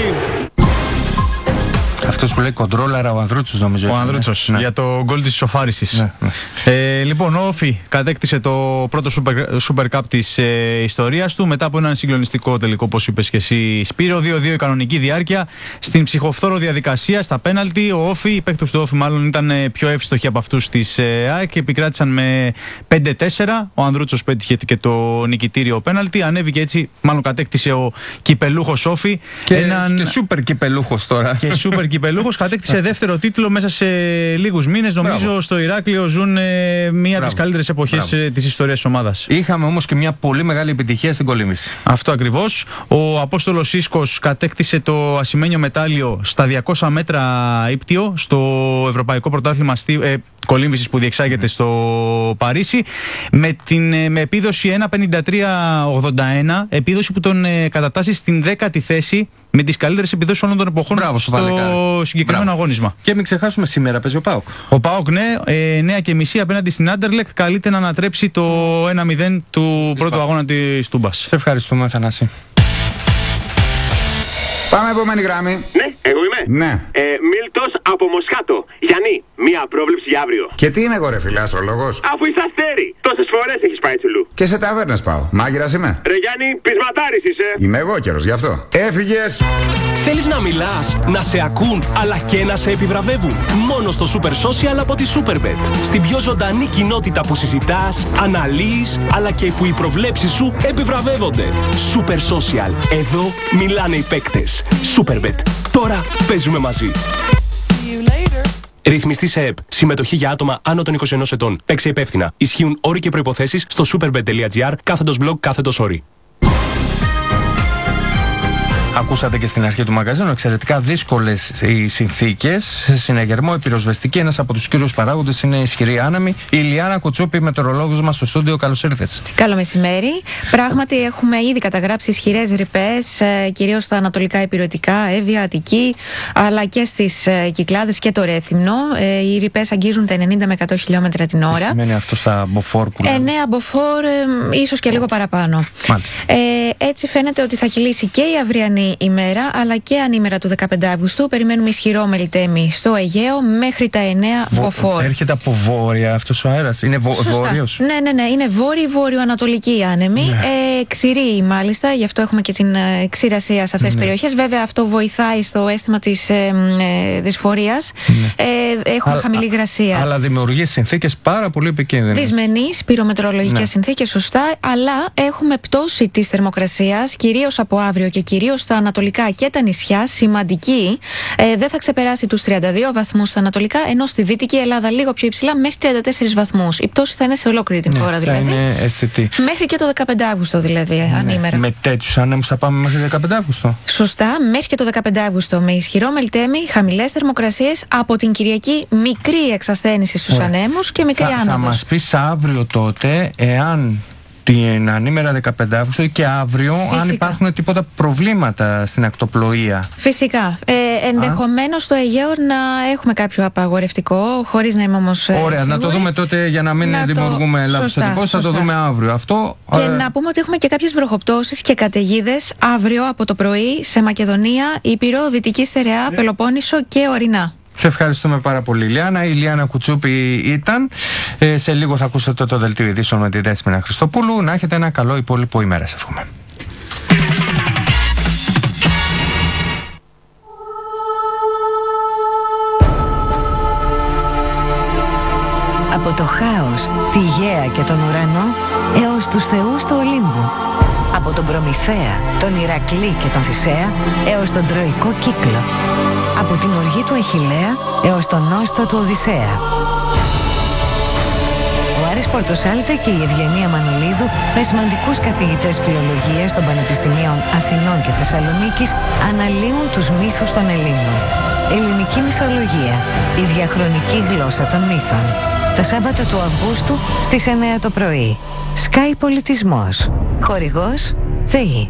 Αυτός που λέει κοντρόλαρα ο Ανδρούτσος, νομίζω. Ο Ανδρούτσος, ναι, για το γκολ της ισοφάρισης. Ναι, ναι. Ε, λοιπόν, ο Όφη κατέκτησε το πρώτο Super, super Cup της ε, ιστορίας του μετά από έναν συγκλονιστικό τελικό, όπως είπες και εσύ, Σπύρο. δύο δύο η κανονική διάρκεια. Στην ψυχοφθόρο διαδικασία, στα πέναλτι, ο Όφη, οι παίκτες του Όφη μάλλον ήταν πιο εύστοχοι από αυτούς της ε, ΑΕΚ και επικράτησαν με πέντε τέσσερα. Ο Ανδρούτσος πέτυχε και το νικητήριο πέναλτι. Ανέβηκε έτσι, μάλλον κατέκτησε ο κυπελούχος Όφη. Και, έναν... και σούπερ κυπελούχος τώρα. Και σούπερ κυπελούχος, κατέκτησε δεύτερο τίτλο μέσα σε λίγους μήνες. Νομίζω Μπράβο. Στο Ηράκλειο ζουν ε, μία από τις καλύτερες εποχές ε, της ιστορίας της ομάδας. Είχαμε όμως και μια πολύ μεγάλη επιτυχία στην κολύμβηση. Αυτό ακριβώς. Ο Απόστολος Ίσκος κατέκτησε το ασημένιο μετάλλιο στα διακόσια μέτρα ύπτιο στο Ευρωπαϊκό Πρωτάθλημα ε, κολύμβησης που διεξάγεται mm. στο Παρίσι με, την, με επίδοση ένα πενήντα τρία ογδόντα ένα, επίδοση που τον ε, κατατάσσει στην δέκατη θέση με τις καλύτερες επιδόσεις όλων των εποχών. Μπράβο, στο Βαλεκά. Συγκεκριμένο Μπράβο. Αγώνισμα. Και μην ξεχάσουμε, σήμερα παίζει ο ΠΑΟΚ. Ο ΠΑΟΚ, ναι, εννιά και μισή απέναντι στην Άντερλεκτ. Καλείται να ανατρέψει το ένα μηδέν του της πρώτου αγώνα της Τούμπας. Σε ευχαριστούμε, Θανάση. Πάμε επόμενη γράμμη. Ναι, εγώ είμαι. Ναι. Ε, Μίλτος από Μοσχάτο. Γιάννη, μία πρόβλεψη για αύριο. Και τι είμαι εγώ, ρε φίλε, αστρολόγος? Αφού είσαι αστέρι. Τόσες φορές έχεις πάει τσουλού. Και σε ταβέρνες πάω. Μάγειρας είμαι. Ρε Γιάννη, πεισματάρης είσαι. Είμαι εγώ καιρός, γι' αυτό. Έφυγες. Θέλεις να μιλάς, να σε ακούν, αλλά και να σε επιβραβεύουν? Μόνο στο Super Social από τη Superbet. Στην πιο ζωντανή κοινότητα που συζητάς, αναλύεις, αλλά και που οι προβλέψεις σου επιβραβεύονται. Super Social. Εδώ μιλάνε οι παίκτες. Superbet. Τώρα παίζουμε μαζί. Ρυθμιστή σε ΕΠ. Συμμετοχή για άτομα άνω των είκοσι ενός ετών. Παίξε υπεύθυνα. Ισχύουν όροι και προϋποθέσεις στο superbet.gr κάθετος blog κάθετος όροι. Ακούσατε και στην αρχή του μαγαζίνου, εξαιρετικά δύσκολες οι συνθήκες. Σε συναγερμό, η πυροσβεστική, ένας από τους κύριους παράγοντες είναι η ισχυρή άνεμη. Η Ηλιάνα Κουτσούπη, μετεωρολόγος μας στο στούντιο, καλώς ήρθες. Καλό μεσημέρι. Πράγματι, έχουμε ήδη καταγράψει ισχυρές ρηπές, κυρίως στα ανατολικά υπηρετικά, Εύβοια, Αττική, αλλά και στις Κυκλάδες και το Ρέθυμνο. Οι ρηπές αγγίζουν τα ενενήντα με εκατό χιλιόμετρα την ώρα. Τι σημαίνει αυτό στα μποφόρ που λέμε? εννέα μποφόρ, ίσως και λίγο παραπάνω. Μάλιστα. Ε, έτσι φαίνεται ότι θα κυλήσει και η αυριανή ημέρα, αλλά και ανήμερα του δεκαπέντε Αυγούστου. Περιμένουμε ισχυρό μελιτέμι στο Αιγαίο μέχρι τα εννέα μποφόρ. Έρχεται από βόρεια αυτός ο αέρας, είναι βο- βόρειος? Ναι, ναι, ναι, είναι βόρειο-βόρειο-ανατολική άνεμη. Ναι. Ε, ξηρή μάλιστα, γι' αυτό έχουμε και την ε, ξηρασία σε αυτές τις ναι. περιοχές. Βέβαια, αυτό βοηθάει στο αίσθημα της ε, ε, δυσφορίας. Ναι. Ε, έχουμε α, χαμηλή υγρασία. Αλλά δημιουργεί συνθήκες πάρα πολύ επικίνδυνες. Δυσμενείς πυρομετρολογικές ναι. συνθήκες, σωστά, αλλά έχουμε πτώση της θερμοκρασίας, κυρίως από αύριο και κυρίως τα στα ανατολικά και τα νησιά, σημαντική, ε, δεν θα ξεπεράσει τους τριάντα δύο βαθμούς στα ανατολικά, ενώ στη Δυτική Ελλάδα λίγο πιο υψηλά, μέχρι τριάντα τέσσερις βαθμούς. Η πτώση θα είναι σε ολόκληρη την ναι, χώρα δηλαδή. Θα είναι αισθητή. Μέχρι και το δεκαπέντε Αύγουστο δηλαδή, ναι, ανήμερα. Με τέτοιους ανέμους θα πάμε μέχρι δεκαπέντε Αύγουστο. Σωστά, μέχρι και το δεκαπέντε Αύγουστο. Με ισχυρό μελτέμι, χαμηλές θερμοκρασίες, από την Κυριακή μικρή εξασθένηση στους ανέμους και μικρή άνοδος. Θα μας πεις αύριο τότε, εάν την ανήμερα δεκαπέντε Αύγουστο και αύριο, φυσικά, αν υπάρχουν τίποτα προβλήματα στην ακτοπλοεία. Φυσικά. Ε, ενδεχομένως στο Αιγαίο να έχουμε κάποιο απαγορευτικό, χωρίς να είμαι όμως. Ωραία, σίγουρη. Να το δούμε τότε για να μην να δημιουργούμε λάθος εντυπώσεις. Θα το δούμε αύριο αυτό. Και ε... να πούμε ότι έχουμε και κάποιες βροχοπτώσεις και καταιγίδες αύριο από το πρωί σε Μακεδονία, Ήπειρο, Δυτική Στερεά, yeah. Πελοπόννησο και Ορεινά. Σε ευχαριστούμε πάρα πολύ, Λιάννα. Η Λιάννα Κουτσούπη ήταν. Ε, σε λίγο θα ακούσετε το δελτίο ειδήσεων με τη Δέσποινα Χριστοπούλου. Να έχετε ένα καλό υπόλοιπο ημέρα, σε εύχομαι. Από το χάος, τη γαία και τον ουρανό, έως τους θεούς του Ολύμπου. Από τον Προμηθέα, τον Ηρακλή και τον Θησέα, έως τον Τροϊκό κύκλο. Από την οργή του Αχιλλέα έως τον νόστο του Οδυσσέα. Ο Άρης Πορτοσάλτε και η Ευγενία Μανολίδου, με σημαντικούς καθηγητές φιλολογίας των Πανεπιστημίων Αθηνών και Θεσσαλονίκης, αναλύουν τους μύθους των Ελλήνων. Ελληνική μυθολογία, η διαχρονική γλώσσα των μύθων. Τα Σάββατα του Αυγούστου στις εννέα το πρωί. Sky Πολιτισμός. Χορηγός ΔΕΗ.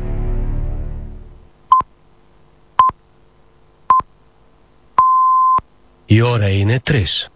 Η ώρα είναι τρεις.